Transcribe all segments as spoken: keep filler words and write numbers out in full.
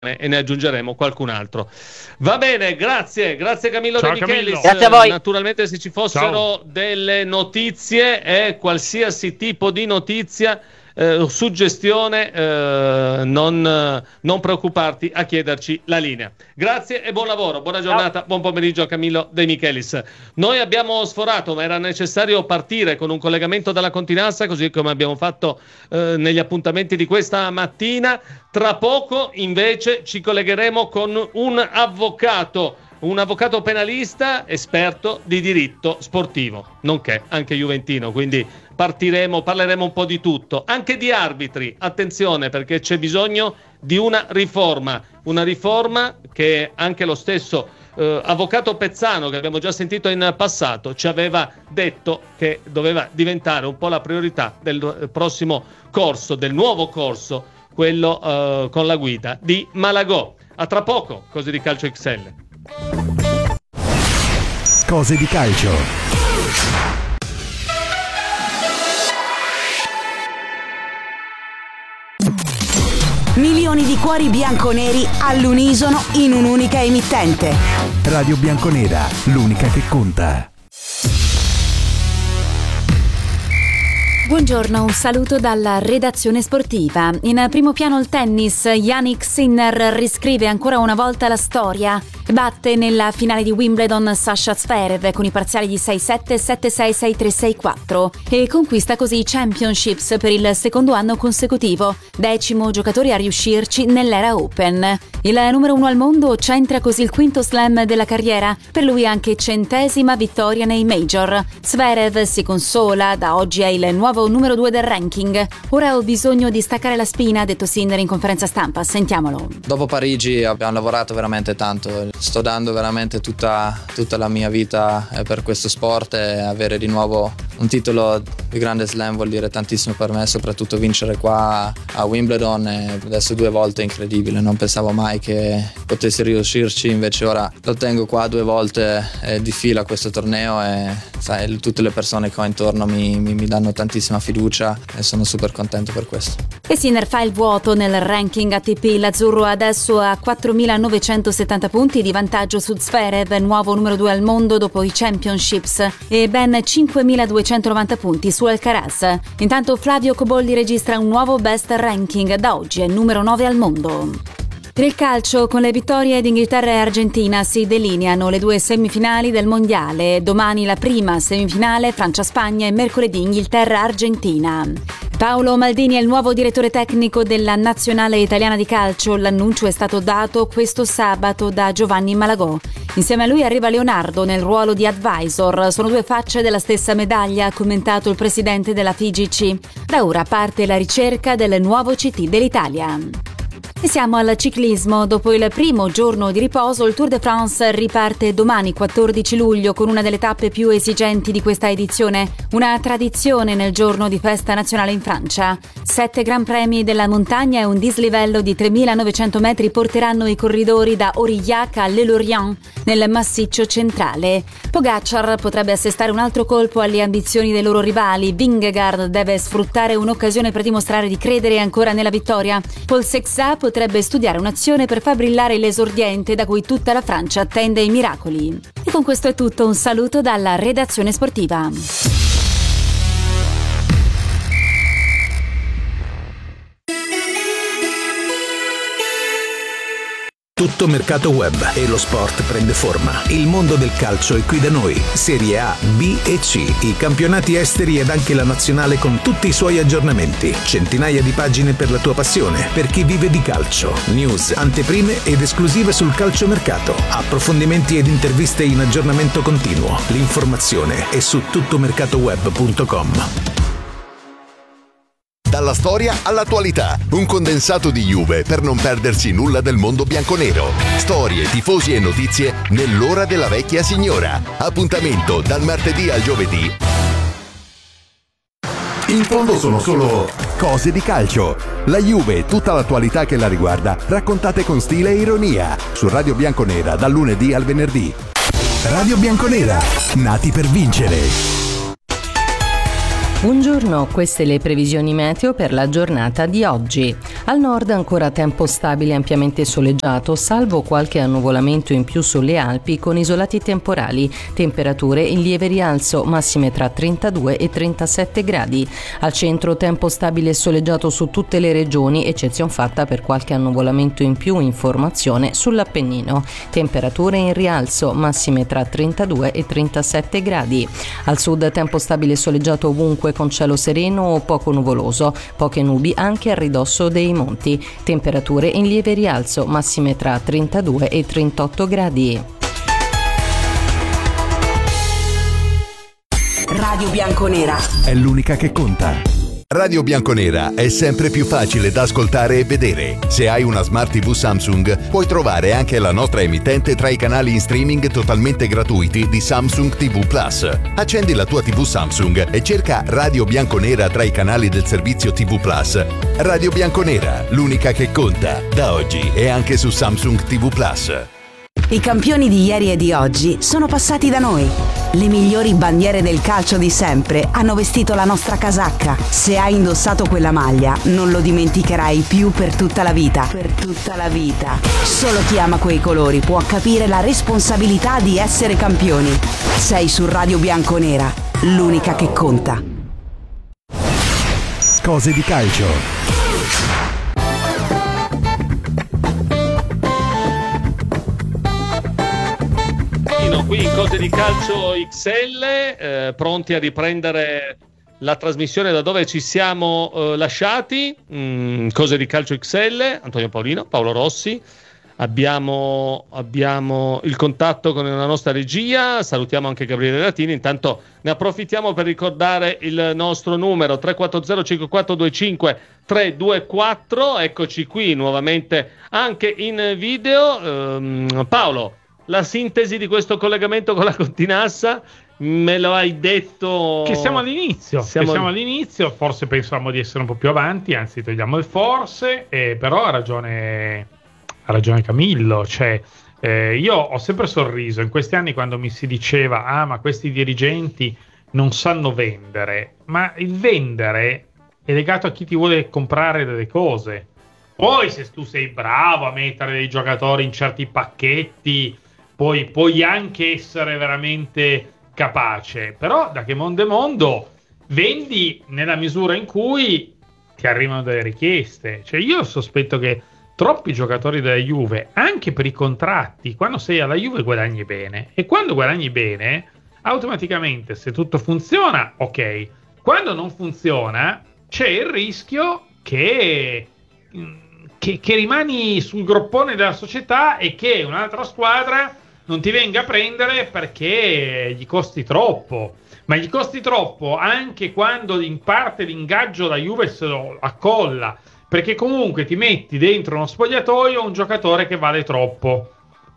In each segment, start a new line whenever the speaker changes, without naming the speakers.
e ne aggiungeremo qualcun altro. Va bene, grazie, grazie Camillo
Ciao,
De Michelis.
Camillo.
Grazie a voi.
Naturalmente se ci fossero
Ciao.
delle notizie e qualsiasi tipo di notizia, eh, suggestione, eh, non, eh, non preoccuparti a chiederci la linea. Grazie e buon lavoro, buona giornata, Ciao. Buon pomeriggio a Camillo De Michelis. Noi abbiamo sforato, ma era necessario partire con un collegamento dalla Continassa, così come abbiamo fatto eh, negli appuntamenti di questa mattina. Tra poco invece ci collegheremo con un avvocato, un avvocato penalista esperto di diritto sportivo, nonché anche juventino, quindi partiremo, parleremo un po' di tutto, anche di arbitri, attenzione perché c'è bisogno di una riforma, una riforma che anche lo stesso eh, avvocato Pezzano, che abbiamo già sentito in passato, ci aveva detto che doveva diventare un po' la priorità del prossimo corso, del nuovo corso, quello eh, con la guida di Malagò. A tra poco, cose di calcio X L.
Cose di calcio.
Milioni di cuori bianconeri all'unisono in un'unica emittente.
Radio Bianconera, l'unica che conta.
Buongiorno, un saluto dalla redazione sportiva. In primo piano il tennis, Jannik Sinner riscrive ancora una volta la storia. Batte nella finale di Wimbledon Sasha Zverev con i parziali di sei sette, sette sei, sei tre, sei quattro e conquista così i Championships per il secondo anno consecutivo, decimo giocatore a riuscirci nell'era Open. Il numero uno al mondo centra così il quinto slam della carriera, per lui anche centesima vittoria nei major. Zverev si consola, da oggi è il nuovo numero due del ranking. Ora ho bisogno di staccare la spina, ha detto Sinner in conferenza stampa, sentiamolo.
Dopo Parigi abbiamo lavorato veramente tanto, sto dando veramente tutta, tutta la mia vita per questo sport e avere di nuovo un titolo di grande slam vuol dire tantissimo per me, soprattutto vincere qua a Wimbledon e adesso due volte è incredibile, non pensavo mai che potessi riuscirci, invece ora lo tengo qua due volte di fila questo torneo e sai, tutte le persone che ho intorno mi, mi, mi danno tantissima fiducia e sono super contento per questo.
E Sinner fa il vuoto nel ranking A T P, l'azzurro adesso ha quattromilanovecentosettanta punti di vantaggio su Zverev, nuovo numero due al mondo dopo i Championships, e ben cinquemiladuecentonovanta punti su Alcaraz. Intanto Flavio Cobolli registra un nuovo best ranking, da oggi è numero nove al mondo. Per il calcio, con le vittorie di Inghilterra e Argentina si delineano le due semifinali del mondiale. Domani la prima semifinale Francia-Spagna e mercoledì Inghilterra-Argentina. Paolo Maldini è il nuovo direttore tecnico della nazionale italiana di calcio. L'annuncio è stato dato questo sabato da Giovanni Malagò. Insieme a lui arriva Leonardo nel ruolo di advisor. Sono due facce della stessa medaglia, ha commentato il presidente della F I G C. Da ora parte la ricerca del nuovo C T dell'Italia. E siamo al ciclismo. Dopo il primo giorno di riposo, il Tour de France riparte domani quattordici luglio con una delle tappe più esigenti di questa edizione, una tradizione nel giorno di festa nazionale in Francia. Sette gran premi della montagna e un dislivello di tremilanovecento metri porteranno i corridori da Aurillac a Le Lorient nel massiccio centrale. Pogacar potrebbe assestare un altro colpo alle ambizioni dei loro rivali. Vingegaard deve sfruttare un'occasione per dimostrare di credere ancora nella vittoria. Paul Sexat potrebbe studiare un'azione per far brillare l'esordiente da cui tutta la Francia attende i miracoli. E con questo è tutto, un saluto dalla redazione sportiva.
Tutto mercato web e lo sport prende forma. Il mondo del calcio è qui da noi. Serie A, B e C, i campionati esteri ed anche la nazionale con tutti i suoi aggiornamenti. Centinaia di pagine per la tua passione, per chi vive di calcio. News, anteprime ed esclusive sul calciomercato. Approfondimenti ed interviste in aggiornamento continuo. L'informazione è su tuttomercatoweb punto com.
Dalla storia all'attualità, un condensato di Juve per non perdersi nulla del mondo bianconero. Storie, tifosi e notizie nell'ora della vecchia signora. Appuntamento dal martedì al giovedì.
In fondo sono solo cose di calcio. La Juve e tutta l'attualità che la riguarda, raccontate con stile e ironia. Su Radio Bianconera dal lunedì al venerdì. Radio Bianconera, nati per vincere.
Buongiorno, queste le previsioni meteo per la giornata di oggi.
Al nord ancora tempo stabile ampiamente soleggiato, salvo qualche annuvolamento in più sulle Alpi con isolati temporali. Temperature in lieve rialzo, massime tra trentadue e trentasette gradi. Al centro tempo stabile e soleggiato su tutte le regioni, eccezion fatta per qualche annuvolamento in più in formazione sull'Appennino. Temperature in rialzo, massime tra trentadue e trentasette gradi. Al sud tempo stabile e soleggiato ovunque con cielo sereno o poco nuvoloso, poche nubi anche a ridosso dei monti. Temperature in lieve rialzo, massime tra trentadue e trentotto gradi.
Radio Bianconera
È l'unica che conta.
Radio Bianconera è sempre più facile da ascoltare e vedere. Se hai una Smart tivù Samsung, puoi trovare anche la nostra emittente tra i canali in streaming totalmente gratuiti di Samsung ti vu Plus. Accendi la tua tivù Samsung e cerca Radio Bianconera tra i canali del servizio ti vu Plus. Radio Bianconera, l'unica che conta, da oggi e anche su Samsung ti vu Plus.
I campioni di ieri e di oggi sono passati da noi. Le migliori bandiere del calcio di sempre hanno vestito la nostra casacca. Se hai indossato quella maglia, non lo dimenticherai più per tutta la vita. Per tutta la vita. Solo chi ama quei colori può capire la responsabilità di essere campioni. Sei su Radio Bianconera, l'unica che conta.
Cose di calcio.
Qui in Cose di Calcio X L, eh, pronti a riprendere la trasmissione da dove ci siamo eh, lasciati. Mm, Cose di Calcio X L, Antonio Paolino, Paolo Rossi. Abbiamo, abbiamo il contatto con la nostra regia, salutiamo anche Gabriele Latini. Intanto ne approfittiamo per ricordare il nostro numero tre quattro zero cinque quattro due cinque tre due quattro. Eccoci qui nuovamente anche in video. ehm, Paolo, la sintesi di questo collegamento con la Continassa, me lo hai detto
che siamo all'inizio, siamo, che siamo all'inizio, forse pensavamo di essere un po' più avanti, anzi togliamo il forse, eh, però ha ragione, ha ragione Camillo, cioè eh, io ho sempre sorriso in questi anni quando mi si diceva ah ma questi dirigenti non sanno vendere, ma il vendere è legato a chi ti vuole comprare delle cose. Poi se tu sei bravo a mettere dei giocatori in certi pacchetti, poi puoi anche essere veramente capace, però da che mondo è mondo vendi nella misura in cui ti arrivano delle richieste. Cioè io sospetto che troppi giocatori della Juve, anche per i contratti, quando sei alla Juve guadagni bene, e quando guadagni bene automaticamente se tutto funziona ok, quando non funziona c'è il rischio che, che, che rimani sul groppone della società e che un'altra squadra non ti venga a prendere perché gli costi troppo, ma gli costi troppo anche quando in parte l'ingaggio la Juve se lo accolla, perché comunque ti metti dentro uno spogliatoio un giocatore che vale troppo,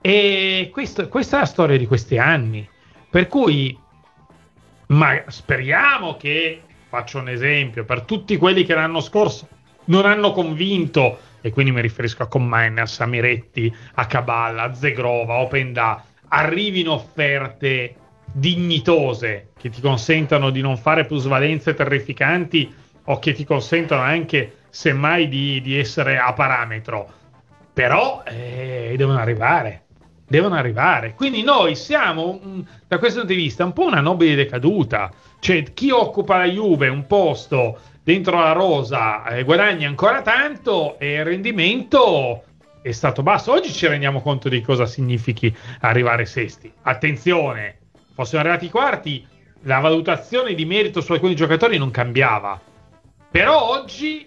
e questo, questa è la storia di questi anni, per cui ma speriamo che, faccio un esempio, per tutti quelli che l'anno scorso non hanno convinto, e quindi mi riferisco a Commanners, a Miretti, a Caballa, a Zegrova, a Openda, arrivino offerte dignitose che ti consentano di non fare plusvalenze terrificanti o che ti consentono anche semmai di, di essere a parametro, però eh, devono arrivare devono arrivare quindi noi siamo mh, da questo punto di vista un po' una nobile decaduta, cioè chi occupa la Juve un posto dentro la rosa eh, guadagna ancora tanto e il rendimento è stato basso. Oggi ci rendiamo conto di cosa significhi arrivare sesti. Attenzione, fossimo arrivati quarti, la valutazione di merito su alcuni giocatori non cambiava, però oggi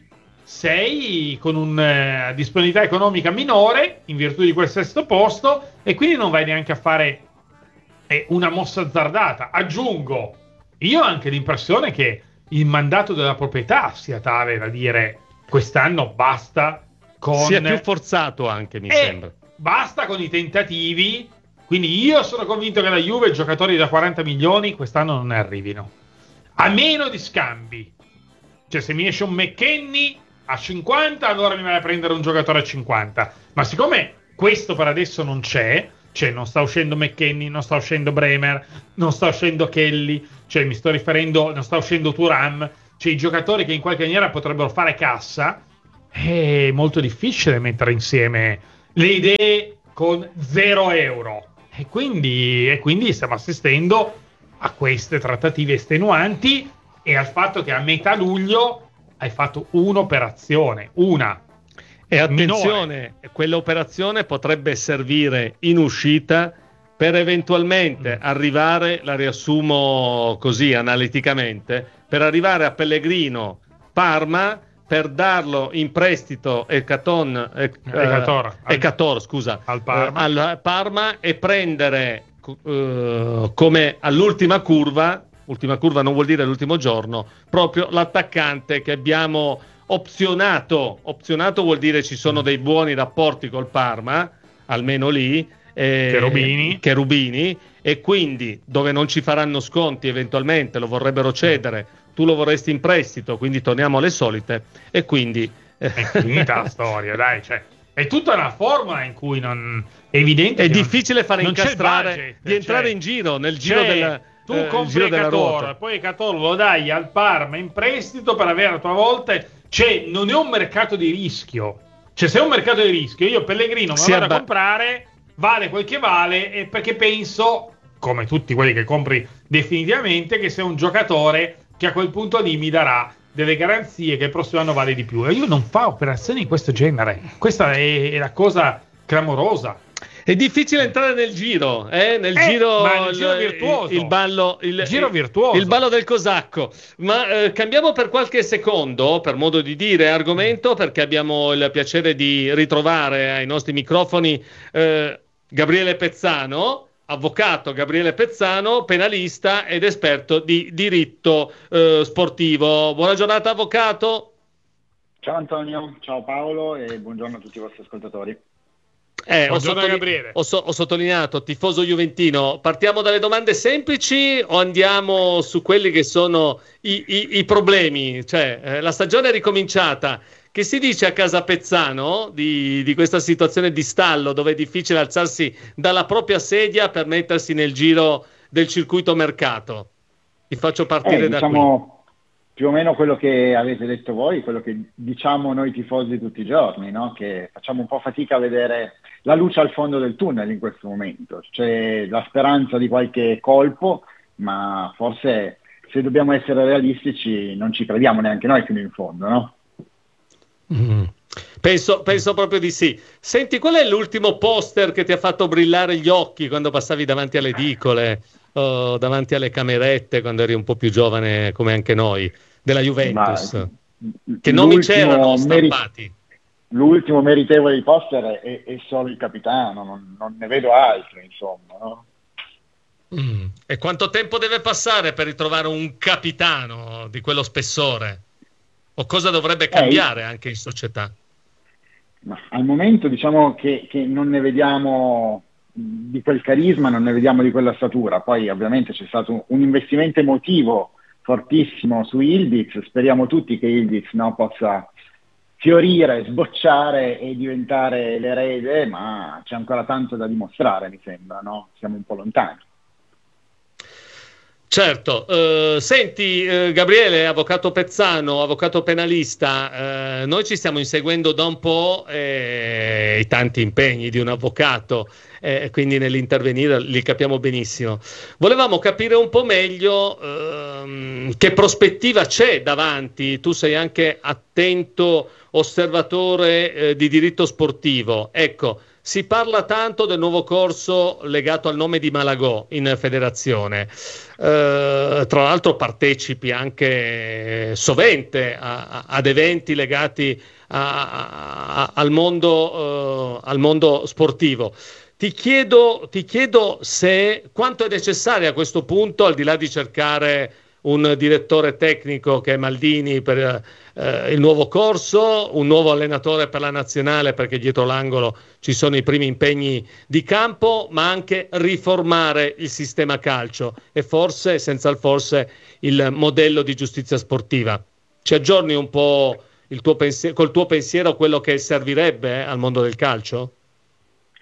sei con una eh, disponibilità economica minore in virtù di quel sesto posto e quindi non vai neanche a fare eh, una mossa azzardata. Aggiungo, io ho anche l'impressione che il mandato della proprietà sia tale da dire quest'anno basta con...
sia più forzato anche, mi
eh,
sembra.
Basta con i tentativi, quindi io sono convinto che la Juve giocatori da quaranta milioni quest'anno non ne arrivino, a meno di scambi. Cioè se mi esce un McKennie a cinquanta, allora mi vai a prendere un giocatore a cinquanta, ma siccome questo per adesso non c'è, cioè non sta uscendo McKennie, non sta uscendo Bremer, non sta uscendo Kelly, cioè mi sto riferendo, non sta uscendo Thuram, cioè i giocatori che in qualche maniera potrebbero fare cassa, è molto difficile mettere insieme le idee con zero euro. E quindi, e quindi stiamo assistendo a queste trattative estenuanti e al fatto che a metà luglio hai fatto un'operazione, una.
E attenzione, minore. Quell'operazione potrebbe servire in uscita per eventualmente mm. arrivare, la riassumo così analiticamente, per arrivare a Pellegrino Parma, per darlo in prestito Ecaton, eh,
Ecator,
eh, Ecator scusa,
al Parma.
Eh, al Parma e prendere eh, come all'ultima curva, ultima curva non vuol dire l'ultimo giorno, proprio l'attaccante che abbiamo opzionato. Opzionato vuol dire ci sono dei buoni rapporti col Parma, almeno lì, eh,
Cherubini.
Cherubini, e quindi dove non ci faranno sconti eventualmente lo vorrebbero cedere, tu lo vorresti in prestito, quindi torniamo alle solite, e quindi
è finita la storia, dai, cioè è tutta una formula in cui non è evidente,
è
che
difficile
non,
fare
non
incastrare
budget,
di entrare
cioè,
in giro nel giro
cioè,
del
tu
eh,
compri Ecator, poi Ecator lo dai al Parma in prestito per avere a tua volta, cioè non è un mercato di rischio, cioè se è un mercato di rischio io Pellegrino me lo vado abba- a comprare, vale quel che vale, e perché penso, come tutti quelli che compri definitivamente, che sei un giocatore che a quel punto lì mi darà delle garanzie che il prossimo anno vale di più. E io non fa operazioni di questo genere. Questa è, è la cosa clamorosa.
È difficile entrare nel giro, eh? nel
eh,
giro,
ma nel giro virtuoso.
Il, il ballo, il,
il giro virtuoso.
Il ballo del cosacco. Ma eh, cambiamo per qualche secondo, per modo di dire, argomento, perché abbiamo il piacere di ritrovare ai nostri microfoni eh, Gabriele Pezzano. Avvocato Gabriele Pezzano, penalista ed esperto di diritto eh, sportivo. Buona giornata, avvocato.
Ciao Antonio, ciao Paolo e buongiorno a tutti i vostri ascoltatori.
Eh, ho, sottoli- Gabriele. Ho, so- ho sottolineato, tifoso juventino. Partiamo dalle domande semplici o andiamo su quelli che sono i, i-, i problemi? Cioè, eh, la stagione è ricominciata. Che si dice a casa Pezzano di, di questa situazione di stallo dove è difficile alzarsi dalla propria sedia per mettersi nel giro del circuito mercato? Ti faccio partire
eh,
da
diciamo,
qui.
Più o meno quello che avete detto voi, quello che diciamo noi tifosi tutti i giorni, no? Che facciamo un po' fatica a vedere la luce al fondo del tunnel in questo momento. C'è la speranza di qualche colpo, ma forse se dobbiamo essere realistici non ci crediamo neanche noi fino in fondo, no?
Mm. Penso, penso proprio di sì. Senti, qual è l'ultimo poster che ti ha fatto brillare gli occhi quando passavi davanti alle edicole o davanti alle camerette quando eri un po' più giovane come anche noi, della Juventus? Ma, che nomi c'erano stampati?
Meri- l'ultimo meritevole di poster è, è solo il capitano, non, non ne vedo altro, insomma, no?
Mm. E quanto tempo deve passare per ritrovare un capitano di quello spessore? O cosa dovrebbe cambiare eh, anche in società?
Ma al momento diciamo che, che non ne vediamo di quel carisma, non ne vediamo di quella statura. Poi ovviamente c'è stato un investimento emotivo fortissimo su Ildiz, speriamo tutti che Ildiz, no, possa fiorire, sbocciare e diventare l'erede, ma c'è ancora tanto da dimostrare, mi sembra, no? Siamo un po' lontani.
Certo, uh, senti uh, Gabriele, avvocato Pezzano, avvocato penalista, uh, noi ci stiamo inseguendo da un po' eh, i tanti impegni di un avvocato, eh, quindi nell'intervenire li capiamo benissimo. Volevamo capire un po' meglio uh, che prospettiva c'è davanti. Tu sei anche attento osservatore eh, di diritto sportivo, ecco. Si parla tanto del nuovo corso legato al nome di Malagò in federazione, eh, tra l'altro partecipi anche sovente a, a, ad eventi legati a, a, al, mondo, eh, al mondo sportivo. Ti chiedo, ti chiedo se quanto è necessario a questo punto, al di là di cercare un direttore tecnico che è Maldini per eh, il nuovo corso, un nuovo allenatore per la nazionale perché dietro l'angolo ci sono i primi impegni di campo, ma anche riformare il sistema calcio e forse, senza il forse, il modello di giustizia sportiva. Ci aggiorni un po' il tuo pensiero, col tuo pensiero quello che servirebbe eh, al mondo del calcio?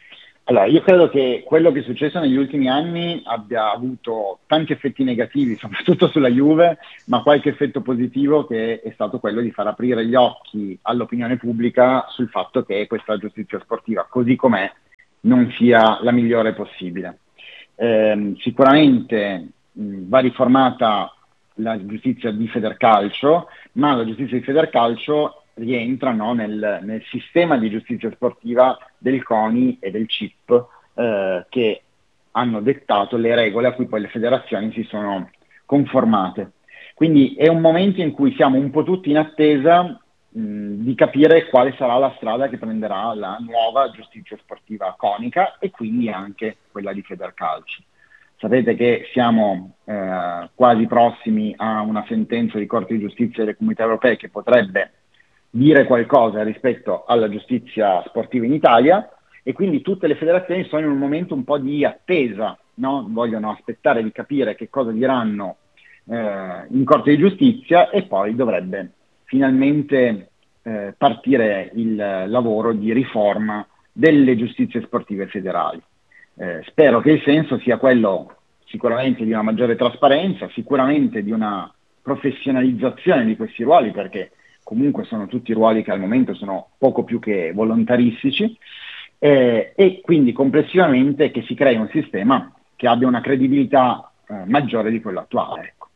Allora, io credo che quello che è successo negli ultimi anni abbia avuto tanti effetti negativi, soprattutto sulla Juve, ma qualche effetto positivo che è stato quello di far aprire gli occhi all'opinione pubblica sul fatto che questa giustizia sportiva, così com'è, non sia la migliore possibile. Eh, sicuramente mh, va riformata la giustizia di Federcalcio, ma la giustizia di Federcalcio rientra, no, nel, nel sistema di giustizia sportiva del CONI e del C I P, eh, che hanno dettato le regole a cui poi le federazioni si sono conformate. Quindi è un momento in cui siamo un po' tutti in attesa mh, di capire quale sarà la strada che prenderà la nuova giustizia sportiva conica e quindi anche quella di Federcalcio. Sapete che siamo eh, quasi prossimi a una sentenza di Corte di Giustizia delle Comunità Europee che potrebbe dire qualcosa rispetto alla giustizia sportiva in Italia, e quindi tutte le federazioni sono in un momento un po' di attesa, no? Vogliono aspettare di capire che cosa diranno eh, in Corte di Giustizia, e poi dovrebbe finalmente eh, partire il lavoro di riforma delle giustizie sportive federali. Eh, spero che il senso sia quello sicuramente di una maggiore trasparenza, sicuramente di una professionalizzazione di questi ruoli, perché comunque sono tutti ruoli che al momento sono poco più che volontaristici, eh, e quindi complessivamente che si crei un sistema che abbia una credibilità eh, maggiore di quello attuale. Ecco.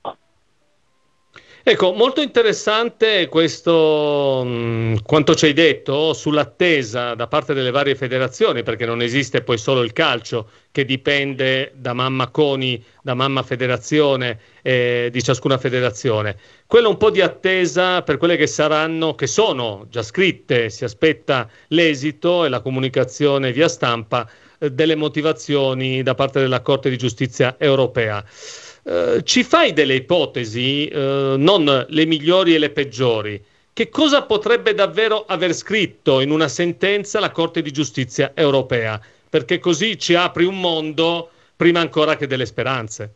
Ecco, molto interessante questo, mh, quanto ci hai detto sull'attesa da parte delle varie federazioni, perché non esiste poi solo il calcio che dipende da mamma CONI, da mamma federazione, eh, di ciascuna federazione. Quello un po' di attesa per quelle che saranno, che sono già scritte, si aspetta l'esito e la comunicazione via stampa eh, delle motivazioni da parte della Corte di Giustizia europea. Uh, ci fai delle ipotesi, uh, non le migliori e le peggiori, che cosa potrebbe davvero aver scritto in una sentenza la Corte di Giustizia europea? Perché così ci apri un mondo prima ancora che delle speranze.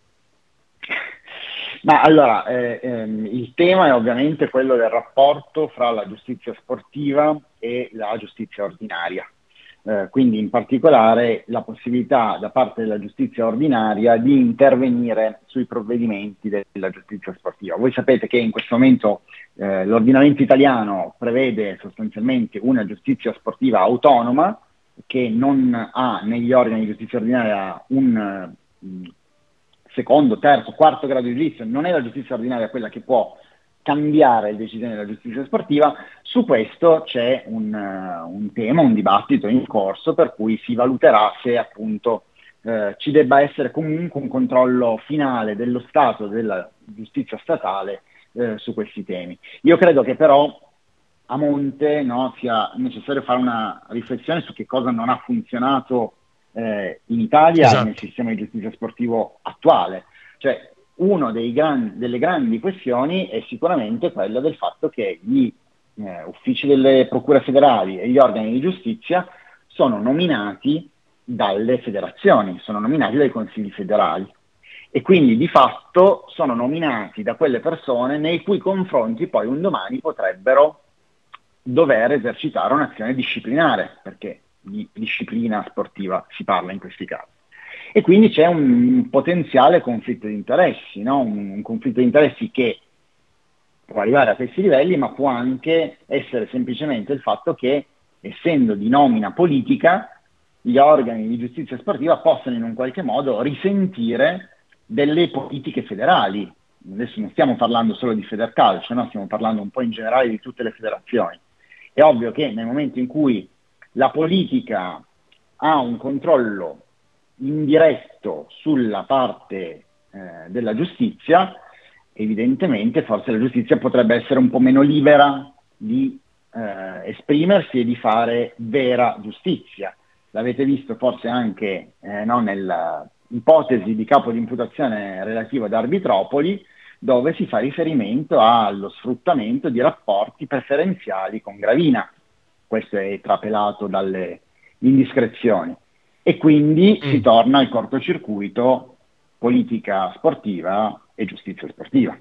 Ma allora, eh, ehm, il tema è ovviamente quello del rapporto fra la giustizia sportiva e la giustizia ordinaria. Eh, quindi in particolare la possibilità da parte della giustizia ordinaria di intervenire sui provvedimenti della giustizia sportiva. Voi sapete che in questo momento eh, l'ordinamento italiano prevede sostanzialmente una giustizia sportiva autonoma che non ha negli organi di giustizia ordinaria un uh, secondo, terzo, quarto grado di giudizio. Non è la giustizia ordinaria quella che può cambiare le decisioni della giustizia sportiva. Su questo c'è un, uh, un tema, un dibattito in corso, per cui si valuterà se appunto uh, ci debba essere comunque un controllo finale dello Stato, della giustizia statale uh, su questi temi. Io credo che però a monte, no, sia necessario fare una riflessione su che cosa non ha funzionato uh, in Italia, esatto, nel sistema di giustizia sportivo attuale. Cioè, una gran, delle grandi questioni è sicuramente quella del fatto che gli eh, uffici delle procure federali e gli organi di giustizia sono nominati dalle federazioni, sono nominati dai consigli federali, e quindi di fatto sono nominati da quelle persone nei cui confronti poi un domani potrebbero dover esercitare un'azione disciplinare, perché di disciplina sportiva si parla in questi casi. E quindi c'è un potenziale conflitto di interessi, no? un, un conflitto di interessi che può arrivare a questi livelli, ma può anche essere semplicemente il fatto che, essendo di nomina politica, gli organi di giustizia sportiva possano in un qualche modo risentire delle politiche federali. Adesso non stiamo parlando solo di Federcalcio, no? Stiamo parlando un po' in generale di tutte le federazioni. È ovvio che nel momento in cui la politica ha un controllo indiretto sulla parte eh, della giustizia, evidentemente forse la giustizia potrebbe essere un po' meno libera di eh, esprimersi e di fare vera giustizia. L'avete visto forse anche eh, no, nell'ipotesi di capo di imputazione relativa ad Arbitropoli, dove si fa riferimento allo sfruttamento di rapporti preferenziali con Gravina. Questo è trapelato dalle indiscrezioni. E quindi mm. si torna al cortocircuito politica sportiva e giustizia sportiva.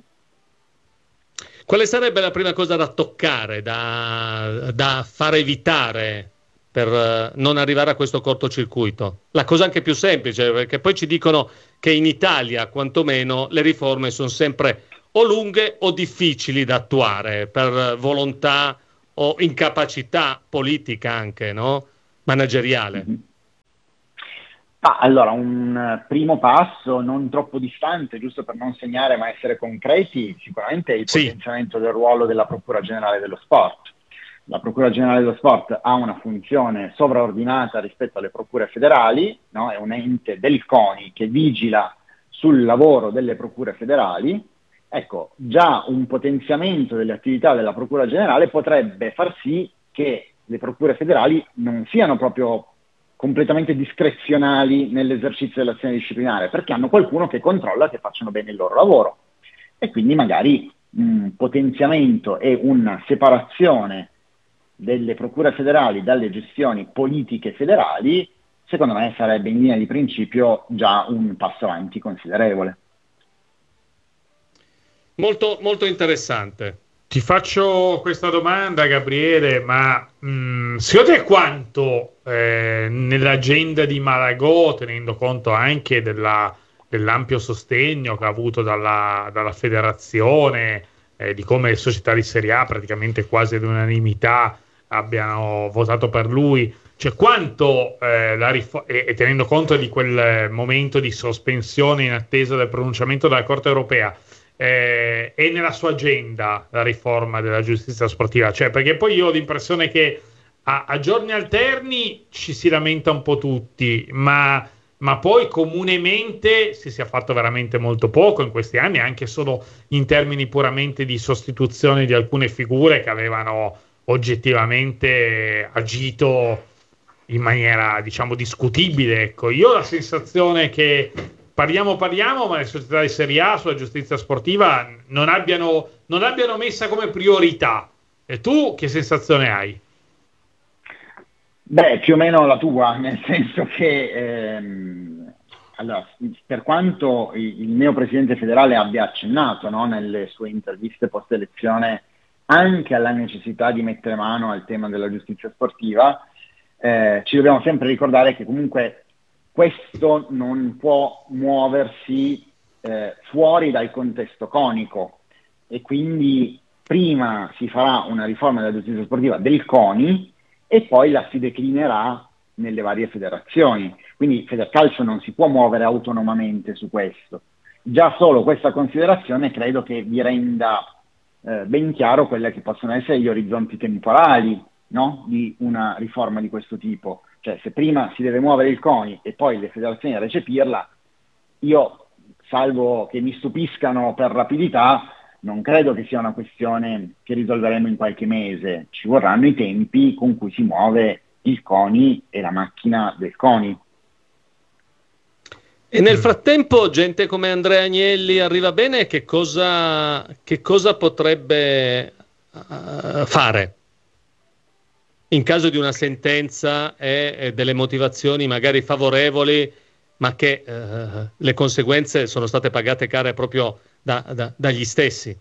Quale sarebbe la prima cosa da toccare, da, da far evitare per uh, non arrivare a questo cortocircuito? La cosa anche più semplice, perché poi ci dicono che in Italia quantomeno le riforme sono sempre o lunghe o difficili da attuare per volontà o incapacità politica anche, no? Manageriale.
Ah, allora, un primo passo non troppo distante, giusto per non segnare ma essere concreti, sicuramente è il
sì.
potenziamento del ruolo della Procura Generale dello Sport. La Procura Generale dello Sport ha una funzione sovraordinata rispetto alle procure federali, no? È un ente del CONI che vigila sul lavoro delle procure federali. Ecco, già un potenziamento delle attività della Procura Generale potrebbe far sì che le procure federali non siano proprio completamente discrezionali nell'esercizio dell'azione disciplinare, perché hanno qualcuno che controlla che facciano bene il loro lavoro. E quindi magari un potenziamento e una separazione delle procure federali dalle gestioni politiche federali, secondo me sarebbe in linea di principio già un passo avanti considerevole.
Molto, molto interessante.
Ti faccio questa domanda, Gabriele, ma mh, secondo te quanto eh, nell'agenda di Malagò, tenendo conto anche della, dell'ampio sostegno che ha avuto dalla, dalla federazione, eh, di come le società di Serie A praticamente quasi ad unanimità abbiano votato per lui, cioè quanto eh, la rifo- e, e tenendo conto di quel momento di sospensione in attesa del pronunciamento della Corte Europea, eh, è nella sua agenda la riforma della giustizia sportiva? Cioè, perché poi io ho l'impressione che a, a giorni alterni ci si lamenta un po' tutti, ma, ma poi comunemente si sia fatto veramente molto poco in questi anni, anche solo in termini puramente di sostituzione di alcune figure che avevano oggettivamente agito in maniera, diciamo, discutibile. Ecco, io ho la sensazione che parliamo parliamo ma le società di Serie A sulla giustizia sportiva non abbiano, non abbiano messa come priorità. E tu che sensazione hai?
Beh, più o meno la tua, nel senso che ehm, allora, per quanto il, il mio presidente federale abbia accennato, no, nelle sue interviste post elezione anche alla necessità di mettere mano al tema della giustizia sportiva, eh, ci dobbiamo sempre ricordare che comunque questo non può muoversi eh, fuori dal contesto conico, e quindi prima si farà una riforma della giustizia sportiva del CONI e poi la si declinerà nelle varie federazioni. Quindi Federcalcio non si può muovere autonomamente su questo. Già solo questa considerazione credo che vi renda Eh, ben chiaro quelli che possono essere gli orizzonti temporali, no? Di una riforma di questo tipo. Cioè, se prima si deve muovere il CONI e poi le federazioni a recepirla, io, salvo che mi stupiscano per rapidità, non credo che sia una questione che risolveremo in qualche mese. Ci vorranno i tempi con cui si muove il CONI e la macchina del CONI.
E nel frattempo gente come Andrea Agnelli arriva bene, che cosa, che cosa potrebbe uh, fare in caso di una sentenza e, e delle motivazioni magari favorevoli, ma che uh, le conseguenze sono state pagate care proprio da, da, dagli stessi?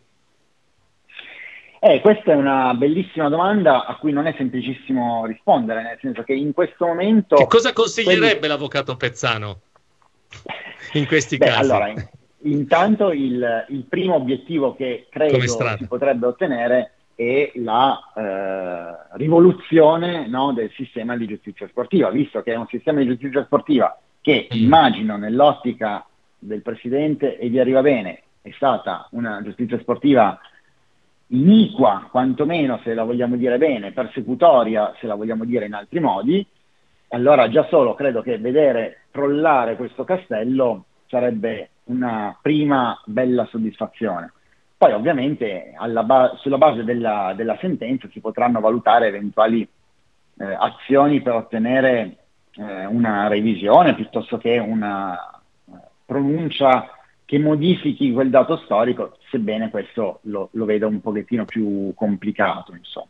Eh, questa è una bellissima domanda a cui non è semplicissimo rispondere, nel senso che in questo momento...
Che cosa consiglierebbe
quelli...
l'avvocato Pezzano in questi
Beh,
casi?
allora, intanto il, il primo obiettivo che credo si potrebbe ottenere è la eh, rivoluzione, no, del sistema di giustizia sportiva, visto che è un sistema di giustizia sportiva che immagino nell'ottica del presidente e vi arriva bene è stata una giustizia sportiva iniqua, quantomeno se la vogliamo dire bene, persecutoria se la vogliamo dire in altri modi. Allora già solo credo che vedere crollare questo castello sarebbe una prima bella soddisfazione. Poi ovviamente alla ba- sulla base della, della sentenza si potranno valutare eventuali eh, azioni per ottenere eh, una revisione piuttosto che una eh, pronuncia che modifichi quel dato storico, sebbene questo lo, lo vedo un pochettino più complicato, insomma.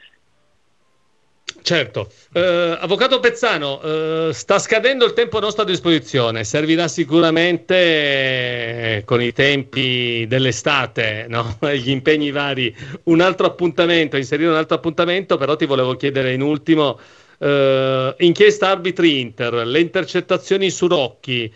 Certo. Eh, avvocato Pezzano, eh, sta scadendo il tempo a nostra disposizione, servirà sicuramente eh, con i tempi dell'estate, no? Gli impegni vari, un altro appuntamento, inserire un altro appuntamento, però ti volevo chiedere in ultimo eh, inchiesta arbitri Inter, le intercettazioni su Rocchi,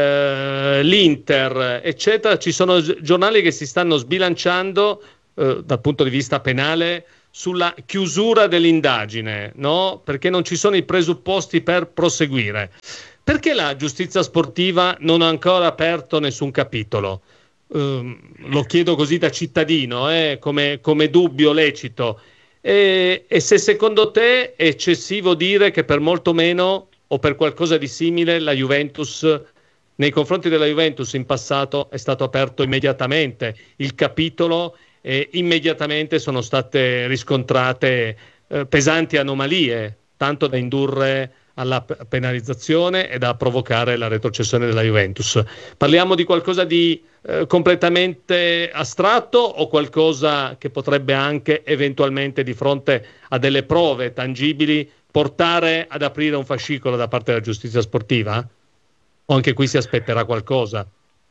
eh, l'Inter, eccetera. Ci sono giornali che si stanno sbilanciando eh, dal punto di vista penale sulla chiusura dell'indagine, no? Perché non ci sono i presupposti per proseguire. Perché la giustizia sportiva non ha ancora aperto nessun capitolo? Uh, lo chiedo così da cittadino, eh, come, come dubbio lecito. E, e se secondo te è eccessivo dire che per molto meno o per qualcosa di simile la Juventus, nei confronti della Juventus in passato è stato aperto immediatamente il capitolo e immediatamente sono state riscontrate eh, pesanti anomalie, tanto da indurre alla penalizzazione e da provocare la retrocessione della Juventus. Parliamo di qualcosa di eh, completamente astratto o qualcosa che potrebbe anche eventualmente, di fronte a delle prove tangibili, portare ad aprire un fascicolo da parte della giustizia sportiva? O anche qui si aspetterà qualcosa?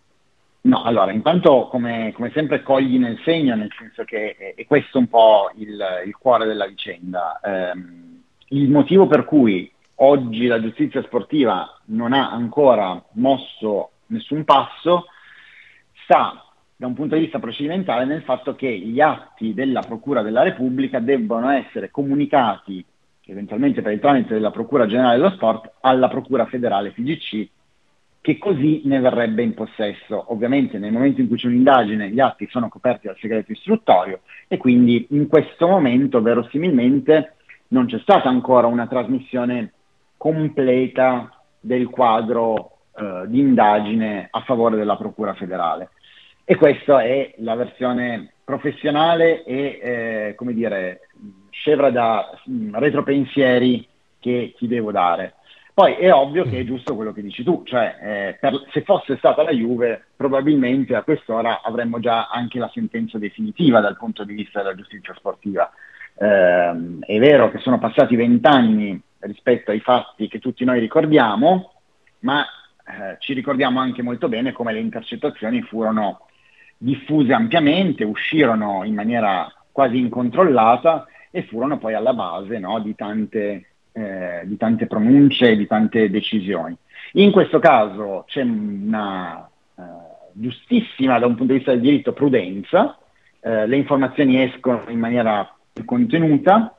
No, allora, intanto come, come sempre cogli nel segno, nel senso che è, è questo un po' il, il cuore della vicenda. Ehm, il motivo per cui oggi la giustizia sportiva non ha ancora mosso nessun passo sta, da un punto di vista procedimentale, nel fatto che gli atti della Procura della Repubblica debbono essere comunicati, eventualmente per il tramite della Procura Generale dello Sport, alla Procura Federale F G C, che così ne verrebbe in possesso. Ovviamente nel momento in cui c'è un'indagine gli atti sono coperti dal segreto istruttorio e quindi in questo momento verosimilmente non c'è stata ancora una trasmissione completa del quadro eh, di indagine a favore della Procura federale. E questa è la versione professionale e, eh, come dire, scevra da mh, retropensieri che ti devo dare. Poi è ovvio che è giusto quello che dici tu, cioè eh, per, se fosse stata la Juve probabilmente a quest'ora avremmo già anche la sentenza definitiva dal punto di vista della giustizia sportiva. Eh, è vero che sono passati vent'anni rispetto ai fatti che tutti noi ricordiamo, ma eh, ci ricordiamo anche molto bene come le intercettazioni furono diffuse ampiamente, uscirono in maniera quasi incontrollata e furono poi alla base, no, di tante eh, di tante pronunce e di tante decisioni. In questo caso c'è una eh, giustissima, da un punto di vista del diritto, prudenza, eh, le informazioni escono in maniera più contenuta,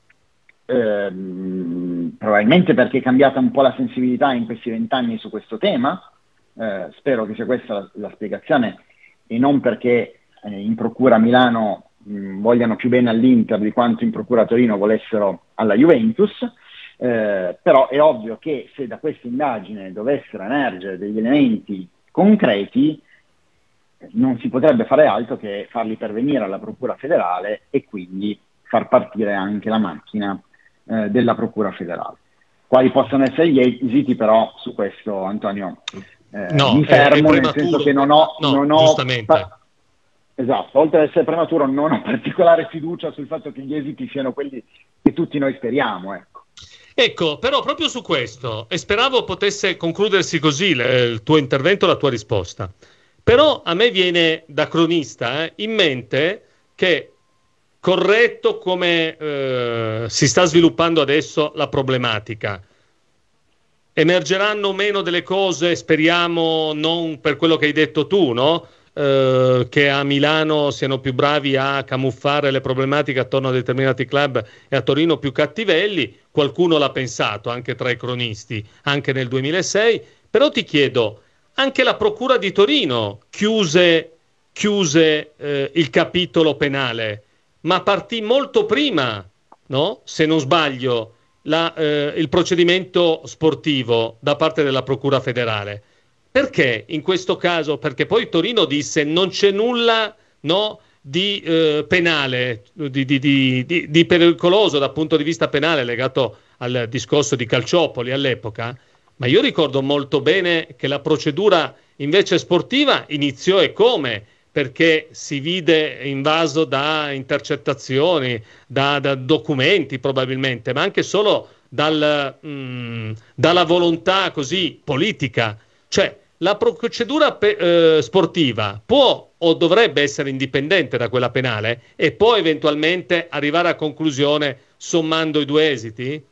ehm, probabilmente perché è cambiata un po' la sensibilità in questi vent'anni su questo tema, eh, spero che sia questa la, la spiegazione, e non perché eh, in procura a Milano mh, vogliano più bene all'Inter di quanto in procura a Torino volessero alla Juventus. Eh, però è ovvio che se da questa indagine dovessero emergere degli elementi concreti non si potrebbe fare altro che farli pervenire alla Procura federale e quindi far partire anche la macchina eh, della Procura federale. Quali possono essere gli esiti, però su questo, Antonio, eh,
no,
mi fermo,
è, è
nel senso che non ho,
no,
non ho
giustamente.
Pa- esatto, oltre ad essere prematuro non ho particolare fiducia sul fatto che gli esiti siano quelli che tutti noi speriamo, ecco.
Ecco, però proprio su questo, e speravo potesse concludersi così le, il tuo intervento, la tua risposta, però a me viene da cronista eh, in mente che, corretto come eh, si sta sviluppando adesso la problematica, emergeranno meno delle cose, speriamo non per quello che hai detto tu, no? Eh, che a Milano siano più bravi a camuffare le problematiche attorno a determinati club e a Torino più cattivelli. Qualcuno l'ha pensato, anche tra i cronisti, anche nel duemilasei, però ti chiedo, anche la Procura di Torino chiuse, chiuse eh, il capitolo penale, ma partì molto prima, no? Se non sbaglio, la, eh, il procedimento sportivo da parte della Procura federale. Perché in questo caso? Perché poi Torino disse non c'è nulla, no, di eh, penale, di, di, di, di, di pericoloso dal punto di vista penale legato al discorso di Calciopoli all'epoca, ma io ricordo molto bene che la procedura invece sportiva iniziò e come? Perché si vide invaso da intercettazioni, da, da documenti probabilmente, ma anche solo dal, mh, dalla volontà così politica. Cioè la procedura pe- eh, sportiva può o dovrebbe essere indipendente da quella penale e può eventualmente arrivare a conclusione sommando i due esiti?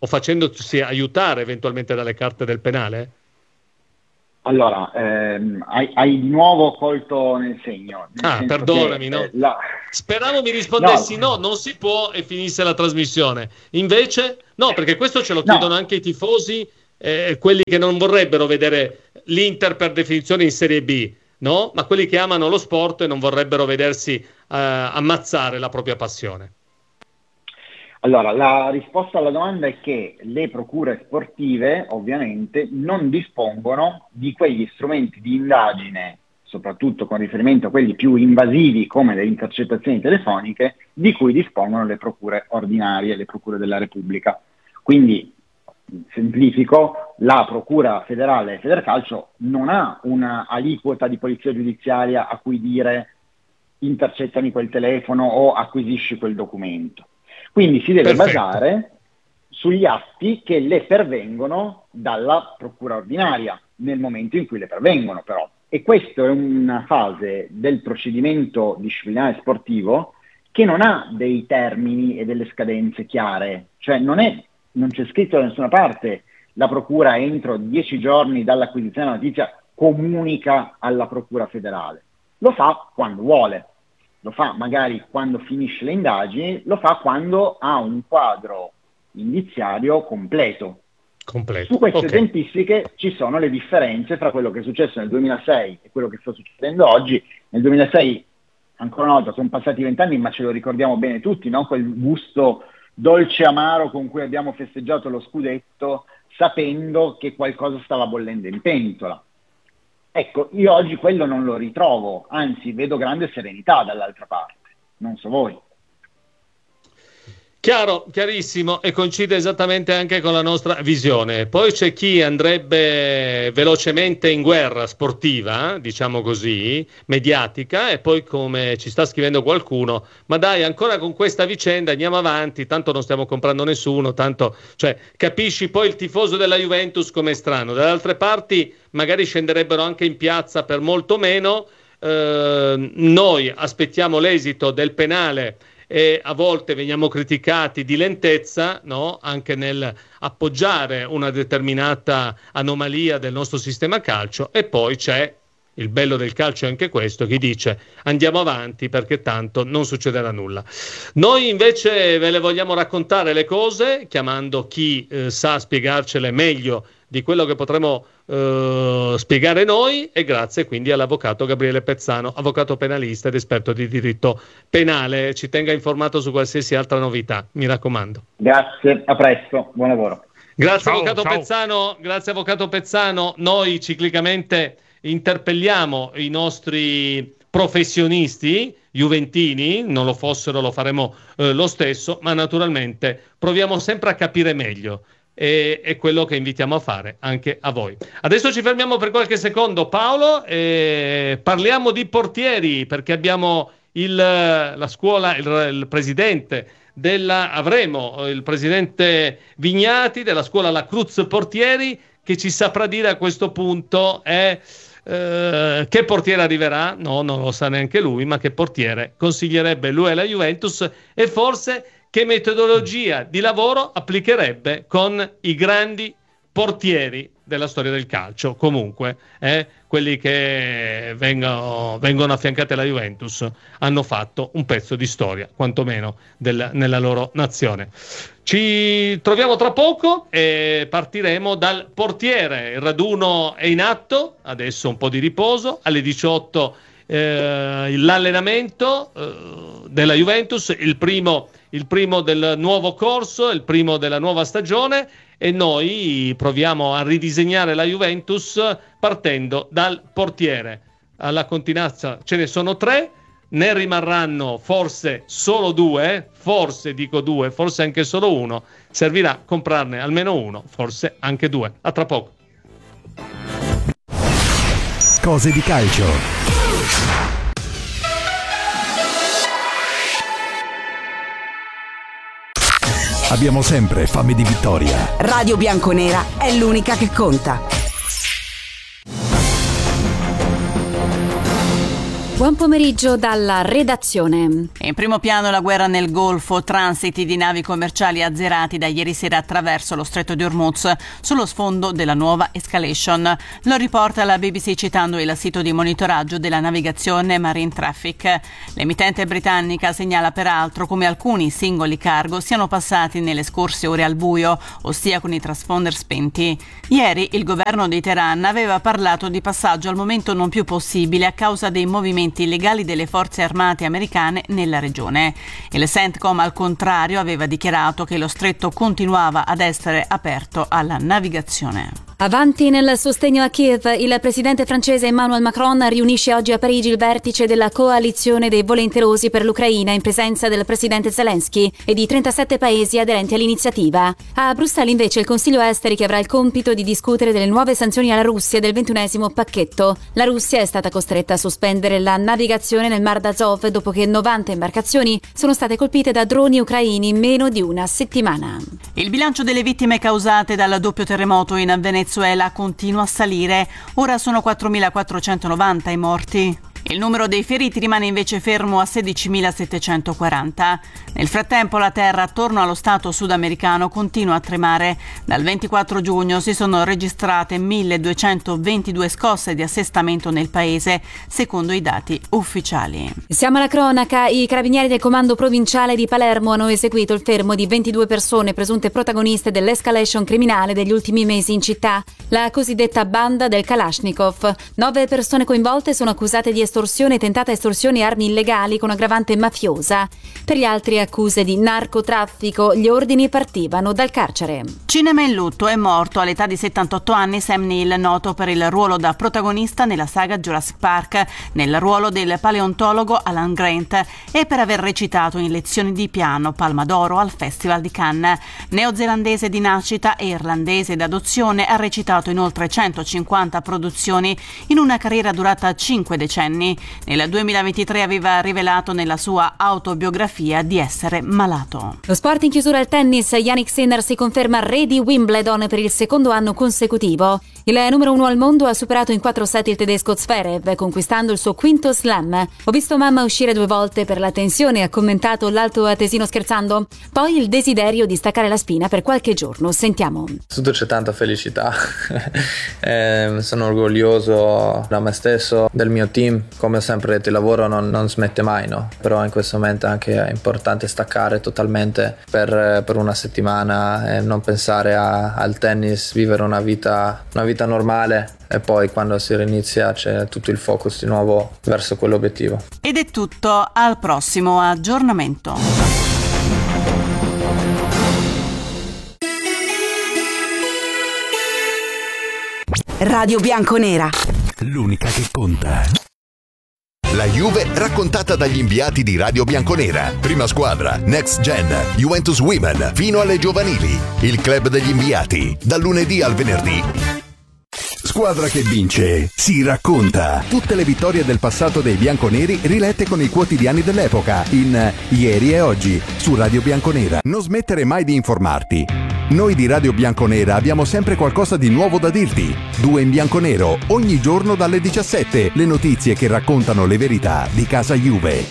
o facendosi aiutare eventualmente dalle carte del penale?
Allora, ehm, hai, hai di nuovo colto nel segno. Nel
ah, perdonami,
che,
no?
Eh, la...
Speravo mi rispondessi no. no, non si può e finisse la trasmissione. Invece, no, perché questo ce lo chiedono no. anche i tifosi, eh, quelli che non vorrebbero vedere l'Inter per definizione in Serie B, no? Ma quelli che amano lo sport e non vorrebbero vedersi eh, ammazzare la propria passione.
Allora, la risposta alla domanda è che le procure sportive ovviamente non dispongono di quegli strumenti di indagine, soprattutto con riferimento a quelli più invasivi come le intercettazioni telefoniche, di cui dispongono le procure ordinarie, le procure della Repubblica. Quindi, semplifico, la Procura federale Federcalcio non ha una aliquota di polizia giudiziaria a cui dire intercettami quel telefono o acquisisci quel documento. Quindi si deve Perfetto. basare sugli atti che le pervengono dalla procura ordinaria, nel momento in cui le pervengono però. E questa è una fase del procedimento disciplinare sportivo che non ha dei termini e delle scadenze chiare, cioè non, è, non c'è scritto da nessuna parte la procura entro dieci giorni dall'acquisizione della notizia comunica alla procura federale. Lo fa quando vuole. Lo fa magari quando finisce le indagini, lo fa quando ha un quadro indiziario completo.
completo.
Su queste
okay.
tempistiche ci sono le differenze tra quello che è successo nel duemilasei e quello che sta succedendo oggi. Nel duemilasei, ancora una volta, sono passati vent'anni, ma ce lo ricordiamo bene tutti, no? Quel gusto dolce amaro con cui abbiamo festeggiato lo scudetto, sapendo che qualcosa stava bollendo in pentola. Ecco, io oggi quello non lo ritrovo, anzi vedo grande serenità dall'altra parte, non so voi.
Chiaro, chiarissimo, e coincide esattamente anche con la nostra visione. Poi c'è chi andrebbe velocemente in guerra sportiva, diciamo così, mediatica, e poi, come ci sta scrivendo qualcuno, ma dai, ancora con questa vicenda andiamo avanti, tanto non stiamo comprando nessuno, tanto, cioè, capisci poi il tifoso della Juventus com'è strano. Dalle altre parti magari scenderebbero anche in piazza per molto meno. Eh, noi aspettiamo l'esito del penale e a volte veniamo criticati di lentezza, no? Anche nel appoggiare una determinata anomalia del nostro sistema calcio, e poi c'è il bello del calcio è anche questo, chi dice andiamo avanti perché tanto non succederà nulla. Noi invece ve le vogliamo raccontare le cose chiamando chi eh, sa spiegarcele meglio di quello che potremo eh, spiegare noi, e grazie quindi all'avvocato Gabriele Pezzano, avvocato penalista ed esperto di diritto penale. Ci tenga informato su qualsiasi altra novità, mi raccomando.
Grazie, a presto, buon lavoro.
Grazie
ciao,
avvocato
ciao.
Pezzano, grazie avvocato Pezzano. Noi ciclicamente interpelliamo i nostri professionisti juventini, non lo fossero lo faremo eh, lo stesso, ma naturalmente proviamo sempre a capire meglio. E è quello che invitiamo a fare anche a voi. Adesso ci fermiamo per qualche secondo, Paolo, e parliamo di portieri, perché abbiamo il, la scuola, il, il presidente della avremo il presidente Vignati della scuola La Cruz Portieri, che ci saprà dire a questo punto è eh, che portiere arriverà. No, non lo sa neanche lui, ma che portiere consiglierebbe lui alla Juventus, e forse che metodologia di lavoro applicherebbe con i grandi portieri della storia del calcio, comunque eh, quelli che vengono, vengono affiancati alla Juventus hanno fatto un pezzo di storia, quantomeno del, nella loro nazione. Ci troviamo tra poco e partiremo dal portiere. Il raduno è in atto, adesso un po' di riposo, alle diciotto eh, l'allenamento eh, della Juventus, il primo il primo del nuovo corso, il primo della nuova stagione, e noi proviamo a ridisegnare la Juventus partendo dal portiere. Alla Continazza ce ne sono tre, ne rimarranno forse solo due, forse dico due, forse anche solo uno, servirà comprarne almeno uno, forse anche due. A tra poco.
Cose di calcio. Abbiamo sempre fame di vittoria.
Radio Bianconera è l'unica che conta.
Buon pomeriggio dalla redazione.
In primo piano la guerra nel Golfo, transiti di navi commerciali azzerati da ieri sera attraverso lo stretto di Hormuz sullo sfondo della nuova escalation. Lo riporta la B B C citando il sito di monitoraggio della navigazione Marine Traffic. L'emittente britannica segnala peraltro come alcuni singoli cargo siano passati nelle scorse ore al buio, ossia con i transponder spenti. Ieri il governo di Teheran aveva parlato di passaggio al momento non più possibile a causa dei movimenti illegali delle forze armate americane nella regione. Il CENTCOM, al contrario, aveva dichiarato che lo stretto continuava ad essere aperto alla navigazione.
Avanti nel sostegno a Kiev, il presidente francese Emmanuel Macron riunisce oggi a Parigi il vertice della coalizione dei volenterosi per l'Ucraina in presenza del presidente Zelensky e di trentasette paesi aderenti all'iniziativa. A Bruxelles invece il Consiglio Esteri, che avrà il compito di discutere delle nuove sanzioni alla Russia del ventunesimo pacchetto. La Russia è stata costretta a sospendere la navigazione nel Mar d'Azov dopo che novanta imbarcazioni sono state colpite da droni ucraini in meno di una settimana.
Il bilancio delle vittime causate dal doppio terremoto in Venezuela continua a salire. Ora sono quattromilaquattrocentonovanta i morti. Il numero dei feriti rimane invece fermo a sedicimilasettecentoquaranta. Nel frattempo la terra attorno allo stato sudamericano continua a tremare. Dal ventiquattro giugno si sono registrate milleduecentoventidue scosse di assestamento nel paese, secondo i dati ufficiali.
Siamo alla cronaca. I carabinieri del comando provinciale di Palermo hanno eseguito il fermo di ventidue persone presunte protagoniste dell'escalation criminale degli ultimi mesi in città, la cosiddetta banda del Kalashnikov. Nove persone coinvolte sono accusate di estorsione, tentata estorsione e armi illegali con aggravante mafiosa. Per gli altri accuse di narcotraffico, gli ordini partivano dal carcere.
Cinema in lutto, è morto all'età di settantotto anni Sam Neill, noto per il ruolo da protagonista nella saga Jurassic Park, nel ruolo del paleontologo Alan Grant e per aver recitato in Lezioni di piano, Palma d'Oro al Festival di Cannes. Neozelandese di nascita e irlandese d'adozione, ha recitato in oltre centocinquanta produzioni in una carriera durata cinque decenni. Nel duemilaventitré aveva rivelato nella sua autobiografia di essere malato.
Lo sport in chiusura al tennis. Jannik Sinner si conferma re di Wimbledon per il secondo anno consecutivo. Il numero uno al mondo ha superato in quattro set il tedesco Zverev, conquistando il suo quinto slam. Ho visto mamma uscire due volte per la tensione, ha commentato l'alto atesino scherzando. Poi il desiderio di staccare la spina per qualche giorno. Sentiamo.
Tutto c'è tanta felicità. eh, sono orgoglioso da me stesso, del mio team. Come ho sempre detto, il lavoro non, non smette mai, no? Però in questo momento anche è importante staccare totalmente per, per una settimana e non pensare a, al tennis, vivere una vita, una vita normale, e poi quando si rinizia c'è tutto il focus di nuovo verso quell'obiettivo.
Ed è tutto, al prossimo aggiornamento.
Radio Bianconera,
l'unica che conta.
La Juve raccontata dagli inviati di Radio Bianconera. Prima squadra, Next Gen, Juventus Women, fino alle giovanili. Il club degli inviati, dal lunedì al venerdì.
Squadra che vince, si racconta. Tutte le vittorie del passato dei bianconeri rilette con i quotidiani dell'epoca in Ieri e Oggi su Radio Bianconera. Non smettere mai di informarti. Noi di Radio Bianconera abbiamo sempre qualcosa di nuovo da dirti. Due in bianconero, ogni giorno dalle diciassette. Le notizie che raccontano le verità di casa Juve.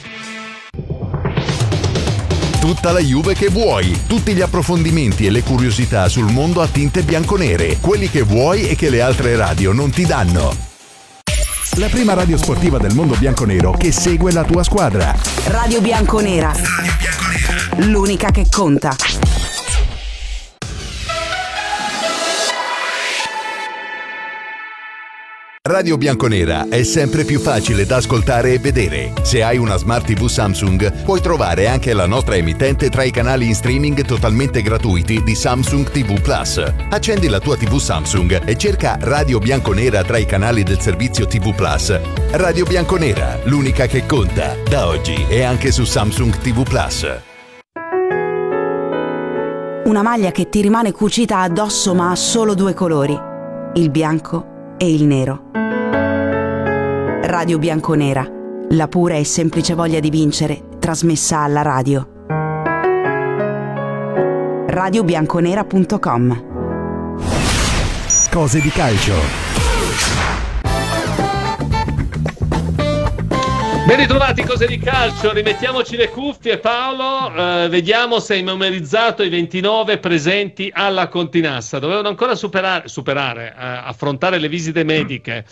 Tutta la Juve che vuoi, tutti gli approfondimenti e le curiosità sul mondo a tinte bianconere, quelli che vuoi e che le altre radio non ti danno.
La prima radio sportiva del mondo bianconero che segue la tua squadra.
Radio Bianconera,
Radio Bianconera,
l'unica che conta.
Radio Bianconera è sempre più facile da ascoltare e vedere. Se hai una Smart tivù Samsung, puoi trovare anche la nostra emittente tra i canali in streaming totalmente gratuiti di Samsung tivù Plus. Accendi la tua tivù Samsung e cerca Radio Bianconera tra i canali del servizio tivù Plus. Radio Bianconera, l'unica che conta. Da oggi è anche su Samsung tivù Plus.
Una maglia che ti rimane cucita addosso ma ha solo due colori, il bianco e il nero. Radio Bianconera, la pura e semplice voglia di vincere, trasmessa alla radio. radio bianconera punto com.
Cose di calcio.
Ben ritrovati, cose di calcio, rimettiamoci le cuffie Paolo, eh, vediamo se hai memorizzato i ventinove presenti alla Continassa. Dovevano ancora superare, superare eh, affrontare le visite mediche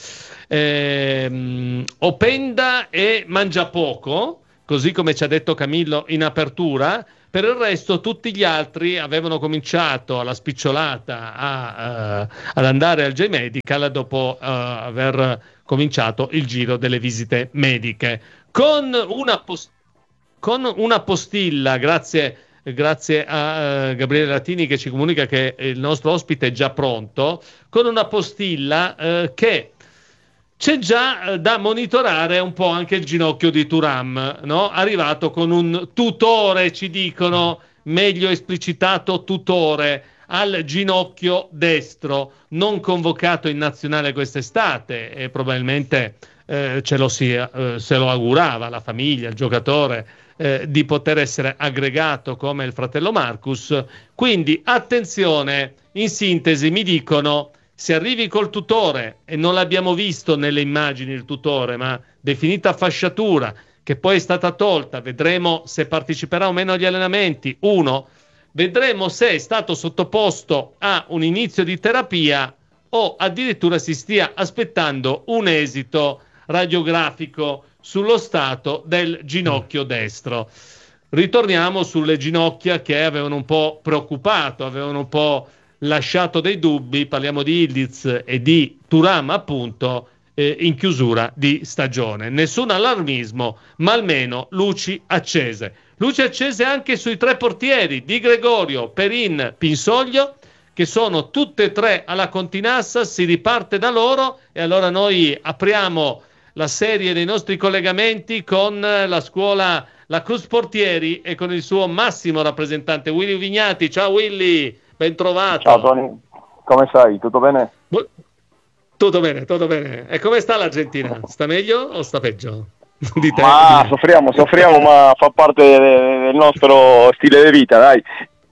eh, Openda e Mangiapoco, così come ci ha detto Camillo in apertura. Per il resto tutti gli altri avevano cominciato alla spicciolata a, uh, ad andare al J-Medical dopo uh, aver cominciato il giro delle visite mediche. Con una, post- con una postilla, grazie, grazie a uh, Gabriele Latini che ci comunica che il nostro ospite è già pronto, con una postilla uh, che... C'è già da monitorare un po' anche il ginocchio di Thuram, no? Arrivato con un tutore, ci dicono, meglio esplicitato tutore, al ginocchio destro, non convocato in nazionale quest'estate e probabilmente eh, ce lo si, eh, se lo augurava la famiglia, il giocatore, eh, di poter essere aggregato come il fratello Marcus. Quindi attenzione, in sintesi mi dicono... Se arrivi col tutore, e non l'abbiamo visto nelle immagini il tutore, ma definita fasciatura, che poi è stata tolta, vedremo se parteciperà o meno agli allenamenti, uno, vedremo se è stato sottoposto a un inizio di terapia o addirittura si stia aspettando un esito radiografico sullo stato del ginocchio destro. Ritorniamo sulle ginocchia che avevano un po' preoccupato, avevano un po' lasciato dei dubbi, parliamo di Ildiz e di Thuram appunto eh, in chiusura di stagione. Nessun allarmismo, ma almeno luci accese. Luci accese anche sui tre portieri Di Gregorio, Perin, Pinsoglio, che sono tutte e tre alla Continassa, si riparte da loro e allora noi apriamo la serie dei nostri collegamenti con la scuola La Cruz Portieri e con il suo massimo rappresentante Willy Vignati. Ciao Willy! Ben trovato.
Ciao Tony, come stai? Tutto bene?
Bu- tutto bene, tutto bene. E come sta l'Argentina? Sta meglio o sta peggio? Di te?
Ma soffriamo, soffriamo, ma fa parte del nostro stile di vita, dai.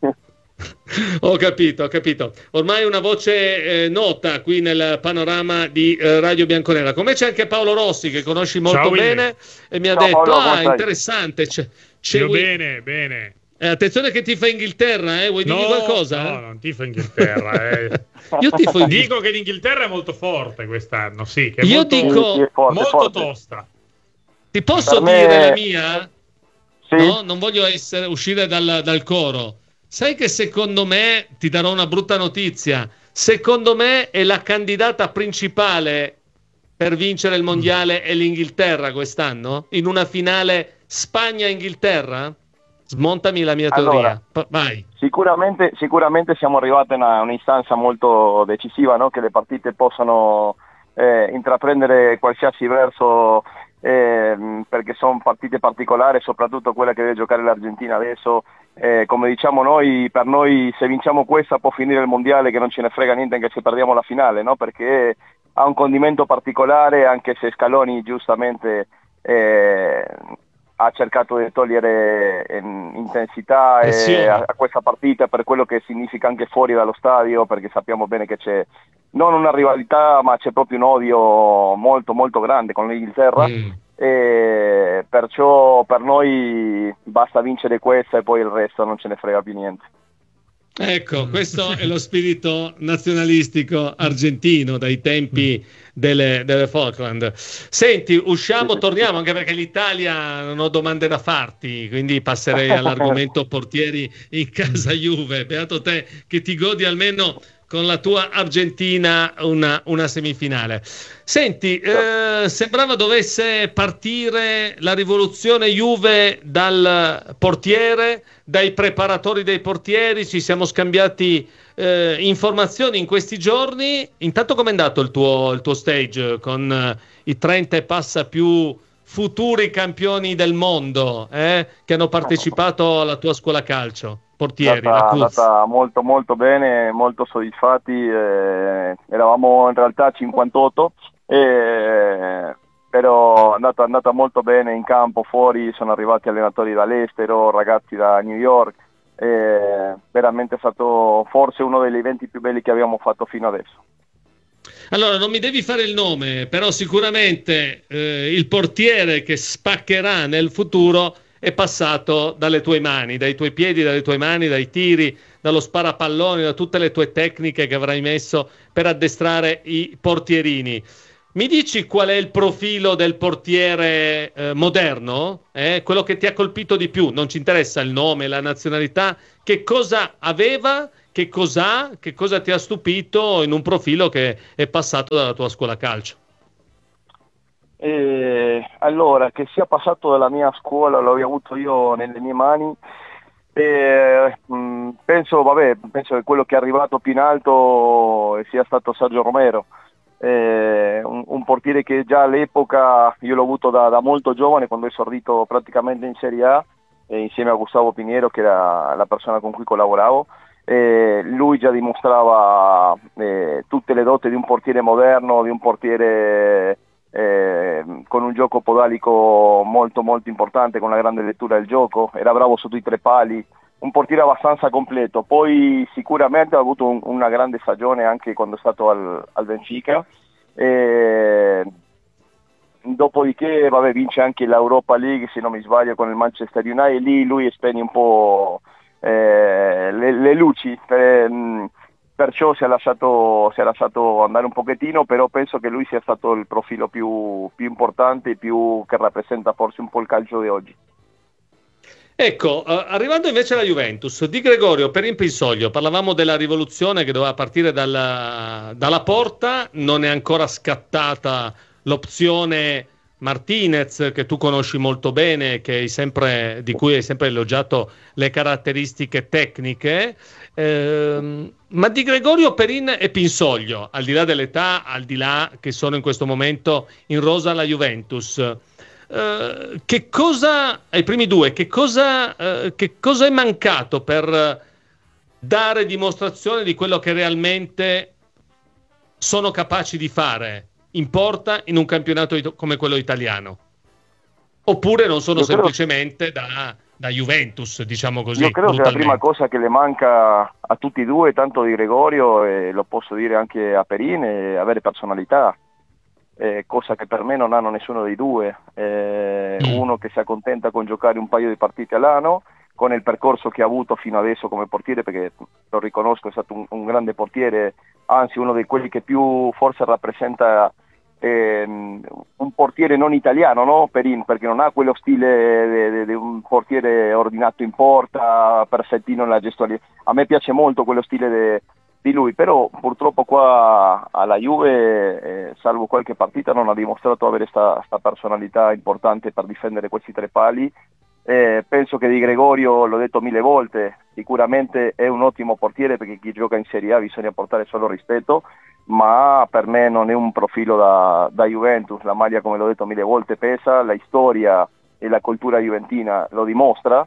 Ho capito, ho capito. Ormai una voce eh, nota qui nel panorama di eh, Radio Bianconera. Come c'è anche Paolo Rossi, che conosci molto
Ciao,
bene,
Willy.
e mi ha
Ciao,
detto,
Paolo,
ah,
come stai?
interessante. C'è, c'è
Io
Willy.
bene, bene.
Eh, attenzione che tifa Inghilterra, eh? Vuoi
No,
dirgli qualcosa?
No, non tifo Inghilterra. Eh.
Io tifo Inghilterra.
Dico che l'Inghilterra è molto forte quest'anno, sì, che è
Io
molto,
dico-
Sì, sì, forte,
molto
forte.
tosta.
Ti posso
Per me-
dire la mia?
Sì?
No, non voglio essere, uscire dal, dal coro. Sai che secondo me, ti darò una brutta notizia, secondo me è la candidata principale per vincere il mondiale è l'Inghilterra quest'anno? In una finale Spagna-Inghilterra? Smontami la mia teoria.
Allora,
P- vai.
Sicuramente, sicuramente siamo arrivati a una, un'istanza molto decisiva, no? Che le partite possano eh, intraprendere qualsiasi verso, eh, perché sono partite particolari, soprattutto quella che deve giocare l'Argentina adesso. Eh, come diciamo noi, per noi se vinciamo questa può finire il mondiale, che non ce ne frega niente anche se perdiamo la finale, no? Perché ha un condimento particolare, anche se Scaloni giustamente eh, ha cercato di togliere eh, intensità eh, a, a questa partita per quello che significa anche fuori dallo stadio, perché sappiamo bene che c'è non una rivalità, ma c'è proprio un odio molto molto grande con l'Inghilterra. Mm. E perciò per noi basta vincere questa e poi il resto non ce ne frega più niente.
Ecco, questo è lo spirito nazionalistico argentino dai tempi delle, delle Falkland. Senti, usciamo, torniamo, anche perché l'Italia non ho domande da farti, quindi passerei all'argomento portieri in casa Juve. Beato te che ti godi almeno con la tua Argentina una, una semifinale. Senti, eh, sembrava dovesse partire la rivoluzione Juve dal portiere, dai preparatori dei portieri, ci siamo scambiati eh, informazioni in questi giorni. Intanto com'è andato il tuo, il tuo stage con eh, i trenta e passa più futuri campioni del mondo eh, che hanno partecipato alla tua scuola calcio? Portieri,
è andata, andata molto molto bene, molto soddisfatti, eh, eravamo in realtà cinquantotto, eh, però è andata, è andata molto bene in campo, fuori sono arrivati allenatori dall'estero, ragazzi da New York, eh, veramente è stato forse uno degli eventi più belli che abbiamo fatto fino adesso.
Allora, non mi devi fare il nome, però sicuramente eh, il portiere che spaccherà nel futuro è passato dalle tue mani, dai tuoi piedi, dalle tue mani, dai tiri, dallo sparapalloni, da tutte le tue tecniche che avrai messo per addestrare i portierini. Mi dici qual è il profilo del portiere eh, moderno? Eh? Quello che ti ha colpito di più? Non ci interessa il nome, la nazionalità. Che cosa aveva? Che cos'ha? Che cosa ti ha stupito in un profilo che è passato dalla tua scuola calcio?
Eh, allora, che sia passato dalla mia scuola, l'ho avuto io nelle mie mani. Eh, mh, penso, vabbè, penso che quello che è arrivato più in alto sia stato Sergio Romero. Eh, un, un portiere che già all'epoca io l'ho avuto da, da molto giovane, quando è esordito praticamente in Serie A, eh, insieme a Gustavo Piniero, che era la persona con cui collaboravo. Eh, lui già dimostrava eh, tutte le doti di un portiere moderno, di un portiere eh, con un gioco podalico molto molto importante, con una grande lettura del gioco, era bravo sotto i tre pali, un portiere abbastanza completo. Poi sicuramente ha avuto un, una grande stagione anche quando è stato al, al Benfica. Eh, dopodiché vabbè, vince anche l'Europa League, se non mi sbaglio, con il Manchester United, e lì lui spegne un po' eh, le, le luci, per, perciò si è, lasciato, si è lasciato andare un pochettino, però penso che lui sia stato il profilo più, più importante, più che rappresenta forse un po' il calcio di oggi.
Ecco, uh, arrivando invece alla Juventus, Di Gregorio per Impinsoglio, parlavamo della rivoluzione che doveva partire dalla, dalla porta, non è ancora scattata l'opzione Martinez, che tu conosci molto bene, che hai sempre, di cui hai sempre elogiato le caratteristiche tecniche, ehm, ma Di Gregorio, Perin e Pinsoglio, al di là dell'età, al di là che sono in questo momento in rosa alla Juventus, Uh, che cosa, ai primi due, che cosa, uh, che cosa è mancato per dare dimostrazione di quello che realmente sono capaci di fare in porta in un campionato it- come quello italiano? Oppure non sono
Io
semplicemente credo... da, da Juventus, diciamo così?
Io credo che la prima cosa che le manca a tutti e due, tanto Di Gregorio e lo posso dire anche a Perin, è avere personalità. Eh, cosa che per me non hanno nessuno dei due, eh, mm. uno che si accontenta con giocare un paio di partite all'anno, con il percorso che ha avuto fino adesso come portiere, perché lo riconosco, è stato un, un grande portiere, anzi uno di quelli che più forse rappresenta eh, un portiere non italiano, no? Perin, perché non ha quello stile di un portiere ordinato in porta, perfettino nella gestualità. A me piace molto quello stile de, di lui, però purtroppo qua alla Juve, eh, salvo qualche partita, non ha dimostrato avere questa personalità importante per difendere questi tre pali. Eh, penso che Di Gregorio, l'ho detto mille volte, sicuramente è un ottimo portiere, perché chi gioca in Serie A bisogna portare solo rispetto, ma per me non è un profilo da, da Juventus. La maglia, come l'ho detto mille volte, pesa, la storia e la cultura juventina lo dimostra.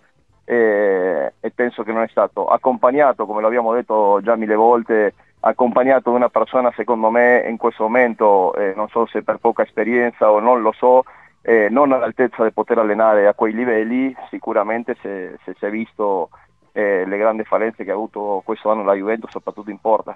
E, e penso che non è stato accompagnato, come l'abbiamo detto già mille volte, accompagnato da una persona, secondo me in questo momento, eh, non so se per poca esperienza o non lo so, eh, non all'altezza di poter allenare a quei livelli. Sicuramente se, se si è visto eh, le grandi falencihe che ha avuto questo anno la Juventus, soprattutto in porta.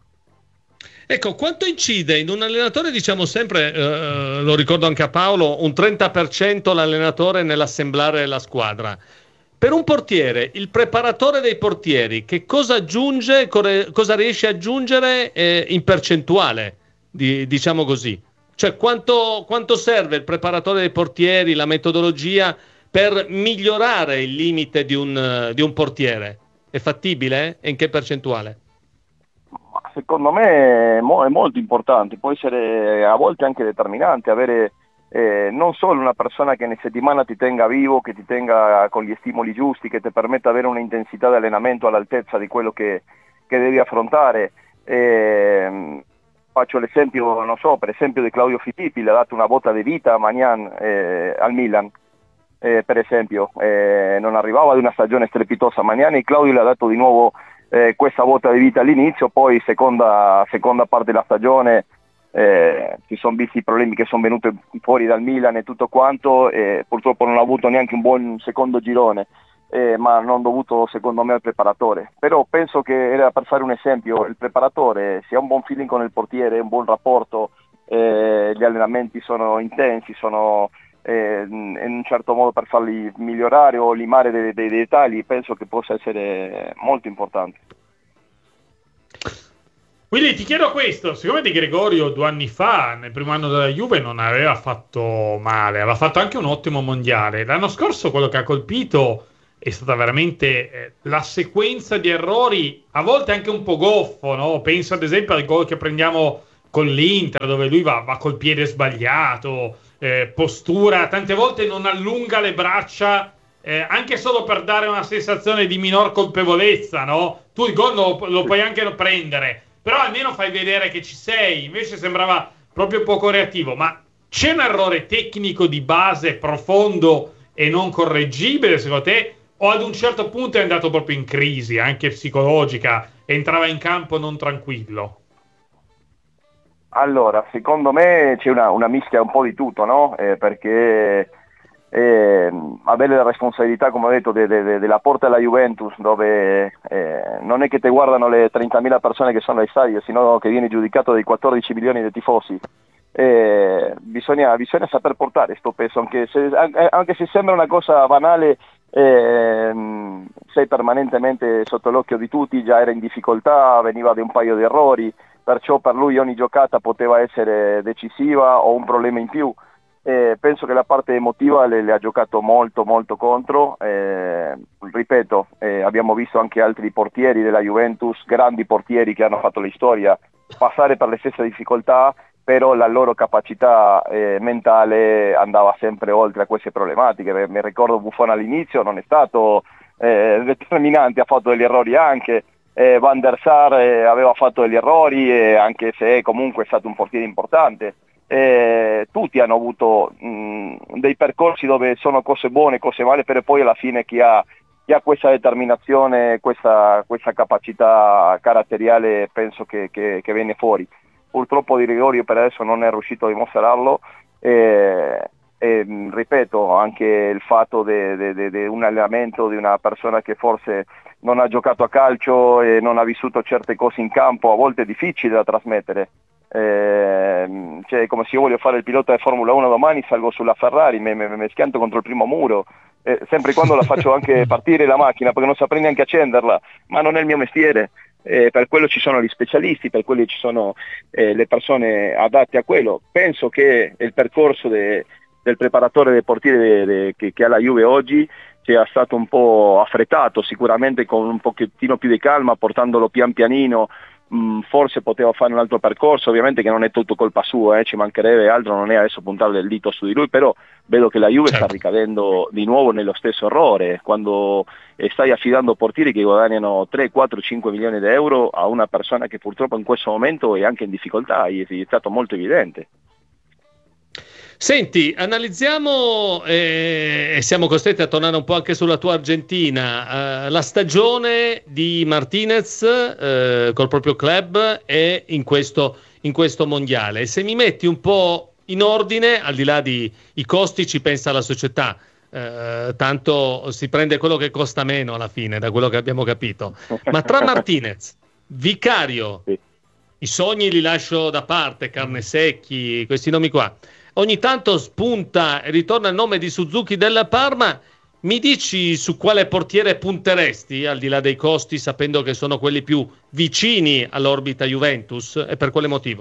Ecco, quanto incide in un allenatore, diciamo sempre, eh, lo ricordo anche a Paolo, un trenta per cento l'allenatore nell'assemblare la squadra. Per un portiere, il preparatore dei portieri, che cosa aggiunge, cosa riesce a aggiungere eh, in percentuale, di, diciamo così? Cioè quanto, quanto serve il preparatore dei portieri, la metodologia per migliorare il limite di un, di un portiere? È fattibile? E in che percentuale?
Secondo me è, mo- è molto importante, può essere a volte anche determinante avere Eh, non solo una persona che in settimana ti tenga vivo, che ti tenga con gli stimoli giusti, che ti permetta di avere un'intensità di allenamento all'altezza di quello che, che devi affrontare. Eh, faccio l'esempio, non so, per esempio di Claudio Filippi, le ha dato una botta di vita a Magnan eh, al Milan, eh, per esempio, eh, non arrivava di una stagione strepitosa Magnan, e Claudio le ha dato di nuovo eh, questa botta di vita all'inizio, poi seconda, seconda parte della stagione Eh, ci sono visti i problemi che sono venuti fuori dal Milan e tutto quanto, e purtroppo non ha avuto neanche un buon secondo girone. eh, ma non dovuto secondo me al preparatore. Però penso che era, per fare un esempio, il preparatore, se ha un buon feeling con il portiere, un buon rapporto, eh, gli allenamenti sono intensi, sono eh, in un certo modo per farli migliorare o limare dei, dei dettagli, penso che possa essere molto importante.
Quindi ti chiedo questo, siccome Di Gregorio due anni fa, nel primo anno della Juve, non aveva fatto male, aveva fatto anche un ottimo mondiale. L'anno scorso quello che ha colpito è stata veramente eh, la sequenza di errori, a volte anche un po' goffo, no? Penso ad esempio al gol che prendiamo con l'Inter, dove lui va, va col piede sbagliato, eh, postura, tante volte non allunga le braccia, eh, anche solo per dare una sensazione di minor colpevolezza, no? Tu il gol lo, lo puoi anche prendere, però almeno fai vedere che ci sei. Invece sembrava proprio poco reattivo. Ma c'è un errore tecnico di base profondo e non correggibile secondo te, o ad un certo punto è andato proprio in crisi anche psicologica, entrava in campo non tranquillo?
Allora, secondo me c'è una, una mischia un po' di tutto, no? Eh, perché eh, avere la responsabilità, come ho detto, de, de, de, della porta della Juventus, dove eh, non è che ti guardano le trentamila persone che sono ai stadi, sino che viene giudicato dai quattordici milioni di tifosi. Eh, bisogna, bisogna saper portare sto peso, anche se, anche se sembra una cosa banale, eh, sei permanentemente sotto l'occhio di tutti, già era in difficoltà, veniva da un paio di errori, perciò per lui ogni giocata poteva essere decisiva o un problema in più. Eh, penso che la parte emotiva le, le ha giocato molto molto contro, eh, ripeto, eh, abbiamo visto anche altri portieri della Juventus, grandi portieri che hanno fatto la storia, passare per le stesse difficoltà, però la loro capacità eh, mentale andava sempre oltre a queste problematiche. Mi ricordo Buffon all'inizio non è stato eh, determinante, ha fatto degli errori anche, eh, Van der Sar eh, aveva fatto degli errori, eh, anche se comunque è stato un portiere importante. Eh, tutti hanno avuto mh, dei percorsi dove sono cose buone, cose male, però poi alla fine chi ha, chi ha questa determinazione, questa, questa capacità caratteriale penso che, che, che viene fuori. Purtroppo Di Gregorio per adesso non è riuscito a dimostrarlo, eh, e ripeto, anche il fatto di un allenamento di una persona che forse non ha giocato a calcio e non ha vissuto certe cose in campo, a volte è difficile da trasmettere. Eh, cioè, come se io voglio fare il pilota di Formula uno domani, salgo sulla Ferrari, mi, mi, mi schianto contro il primo muro, eh, sempre e quando la faccio anche partire la macchina, perché non saprei neanche accenderla, ma non è il mio mestiere. Eh, per quello ci sono gli specialisti, per quello ci sono eh, le persone adatte a quello. Penso che il percorso de, del preparatore dei portieri de, de, che, che ha la Juve oggi sia stato un po' affrettato, sicuramente con un pochettino più di calma, portandolo pian pianino. Mm, forse poteva fare un altro percorso, ovviamente che non è tutto colpa sua, eh, ci mancherebbe altro, non è adesso puntare il dito su di lui, però vedo che la Juve certo. sta ricadendo di nuovo nello stesso errore, quando eh, stai affidando portieri che guadagnano tre, quattro, cinque milioni di euro a una persona che purtroppo in questo momento è anche in difficoltà, è, è stato molto evidente.
Senti, analizziamo eh, e siamo costretti a tornare un po' anche sulla tua Argentina, eh, la stagione di Martinez eh, col proprio club e in questo, in questo mondiale. Se mi metti un po' in ordine, al di là di i costi, ci pensa la società, eh, tanto si prende quello che costa meno alla fine, da quello che abbiamo capito. Ma tra Martinez, Vicario, sì. i sogni li lascio da parte, Carnesecchi, questi nomi qua. Ogni tanto spunta e ritorna il nome di Suzuki del Parma. Mi dici su quale portiere punteresti, al di là dei costi, sapendo che sono quelli più vicini all'orbita Juventus, e per quale motivo?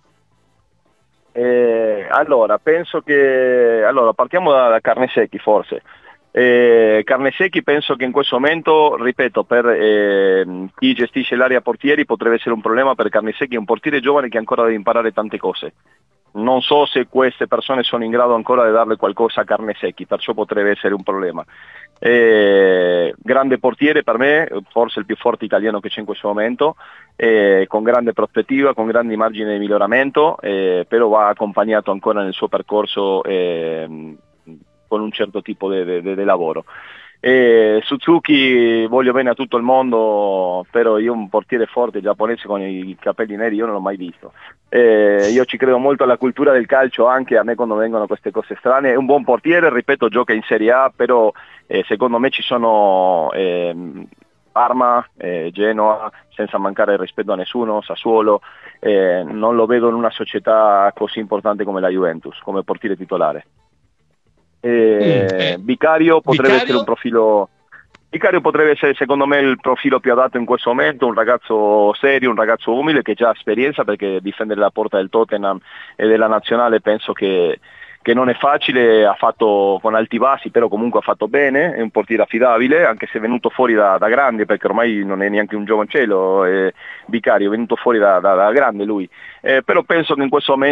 Eh, allora, penso che... Allora, partiamo da, da Carnesecchi forse. Eh, Carnesecchi penso che in questo momento, ripeto, per eh, chi gestisce l'area portieri potrebbe essere un problema, per Carnesecchi è un portiere giovane che ancora deve imparare tante cose. Non so se queste persone sono in grado ancora di darle qualcosa a Carnesecchi, perciò potrebbe essere un problema. Eh, grande portiere per me, forse il più forte italiano che c'è in questo momento, eh, con grande prospettiva, con grandi margini di miglioramento, eh, però va accompagnato ancora nel suo percorso eh, con un certo tipo di lavoro. E Suzuki, voglio bene a tutto il mondo, però io un portiere forte giapponese con i capelli neri io non l'ho mai visto. Eh, io ci credo molto alla cultura del calcio, anche a me quando vengono queste cose strane. È un buon portiere, ripeto, gioca in Serie A, però eh, secondo me ci sono eh, Parma, eh, Genoa, senza mancare il rispetto a nessuno, Sassuolo, eh, non lo vedo in una società così importante come la Juventus, come portiere titolare. Eh, mm, eh. Vicario potrebbe Vicario? essere un profilo... Vicario potrebbe essere secondo me il profilo più adatto in questo momento, un ragazzo serio, un ragazzo umile che già ha esperienza, perché difendere la porta del Tottenham e della Nazionale penso che, che non è facile, ha fatto con alti bassi, però comunque ha fatto bene, è un portiere affidabile, anche se è venuto fuori da, da grande, perché ormai non è neanche un giovancello, è Vicario, è venuto fuori da, da, da grande lui, eh, però penso che in questo momento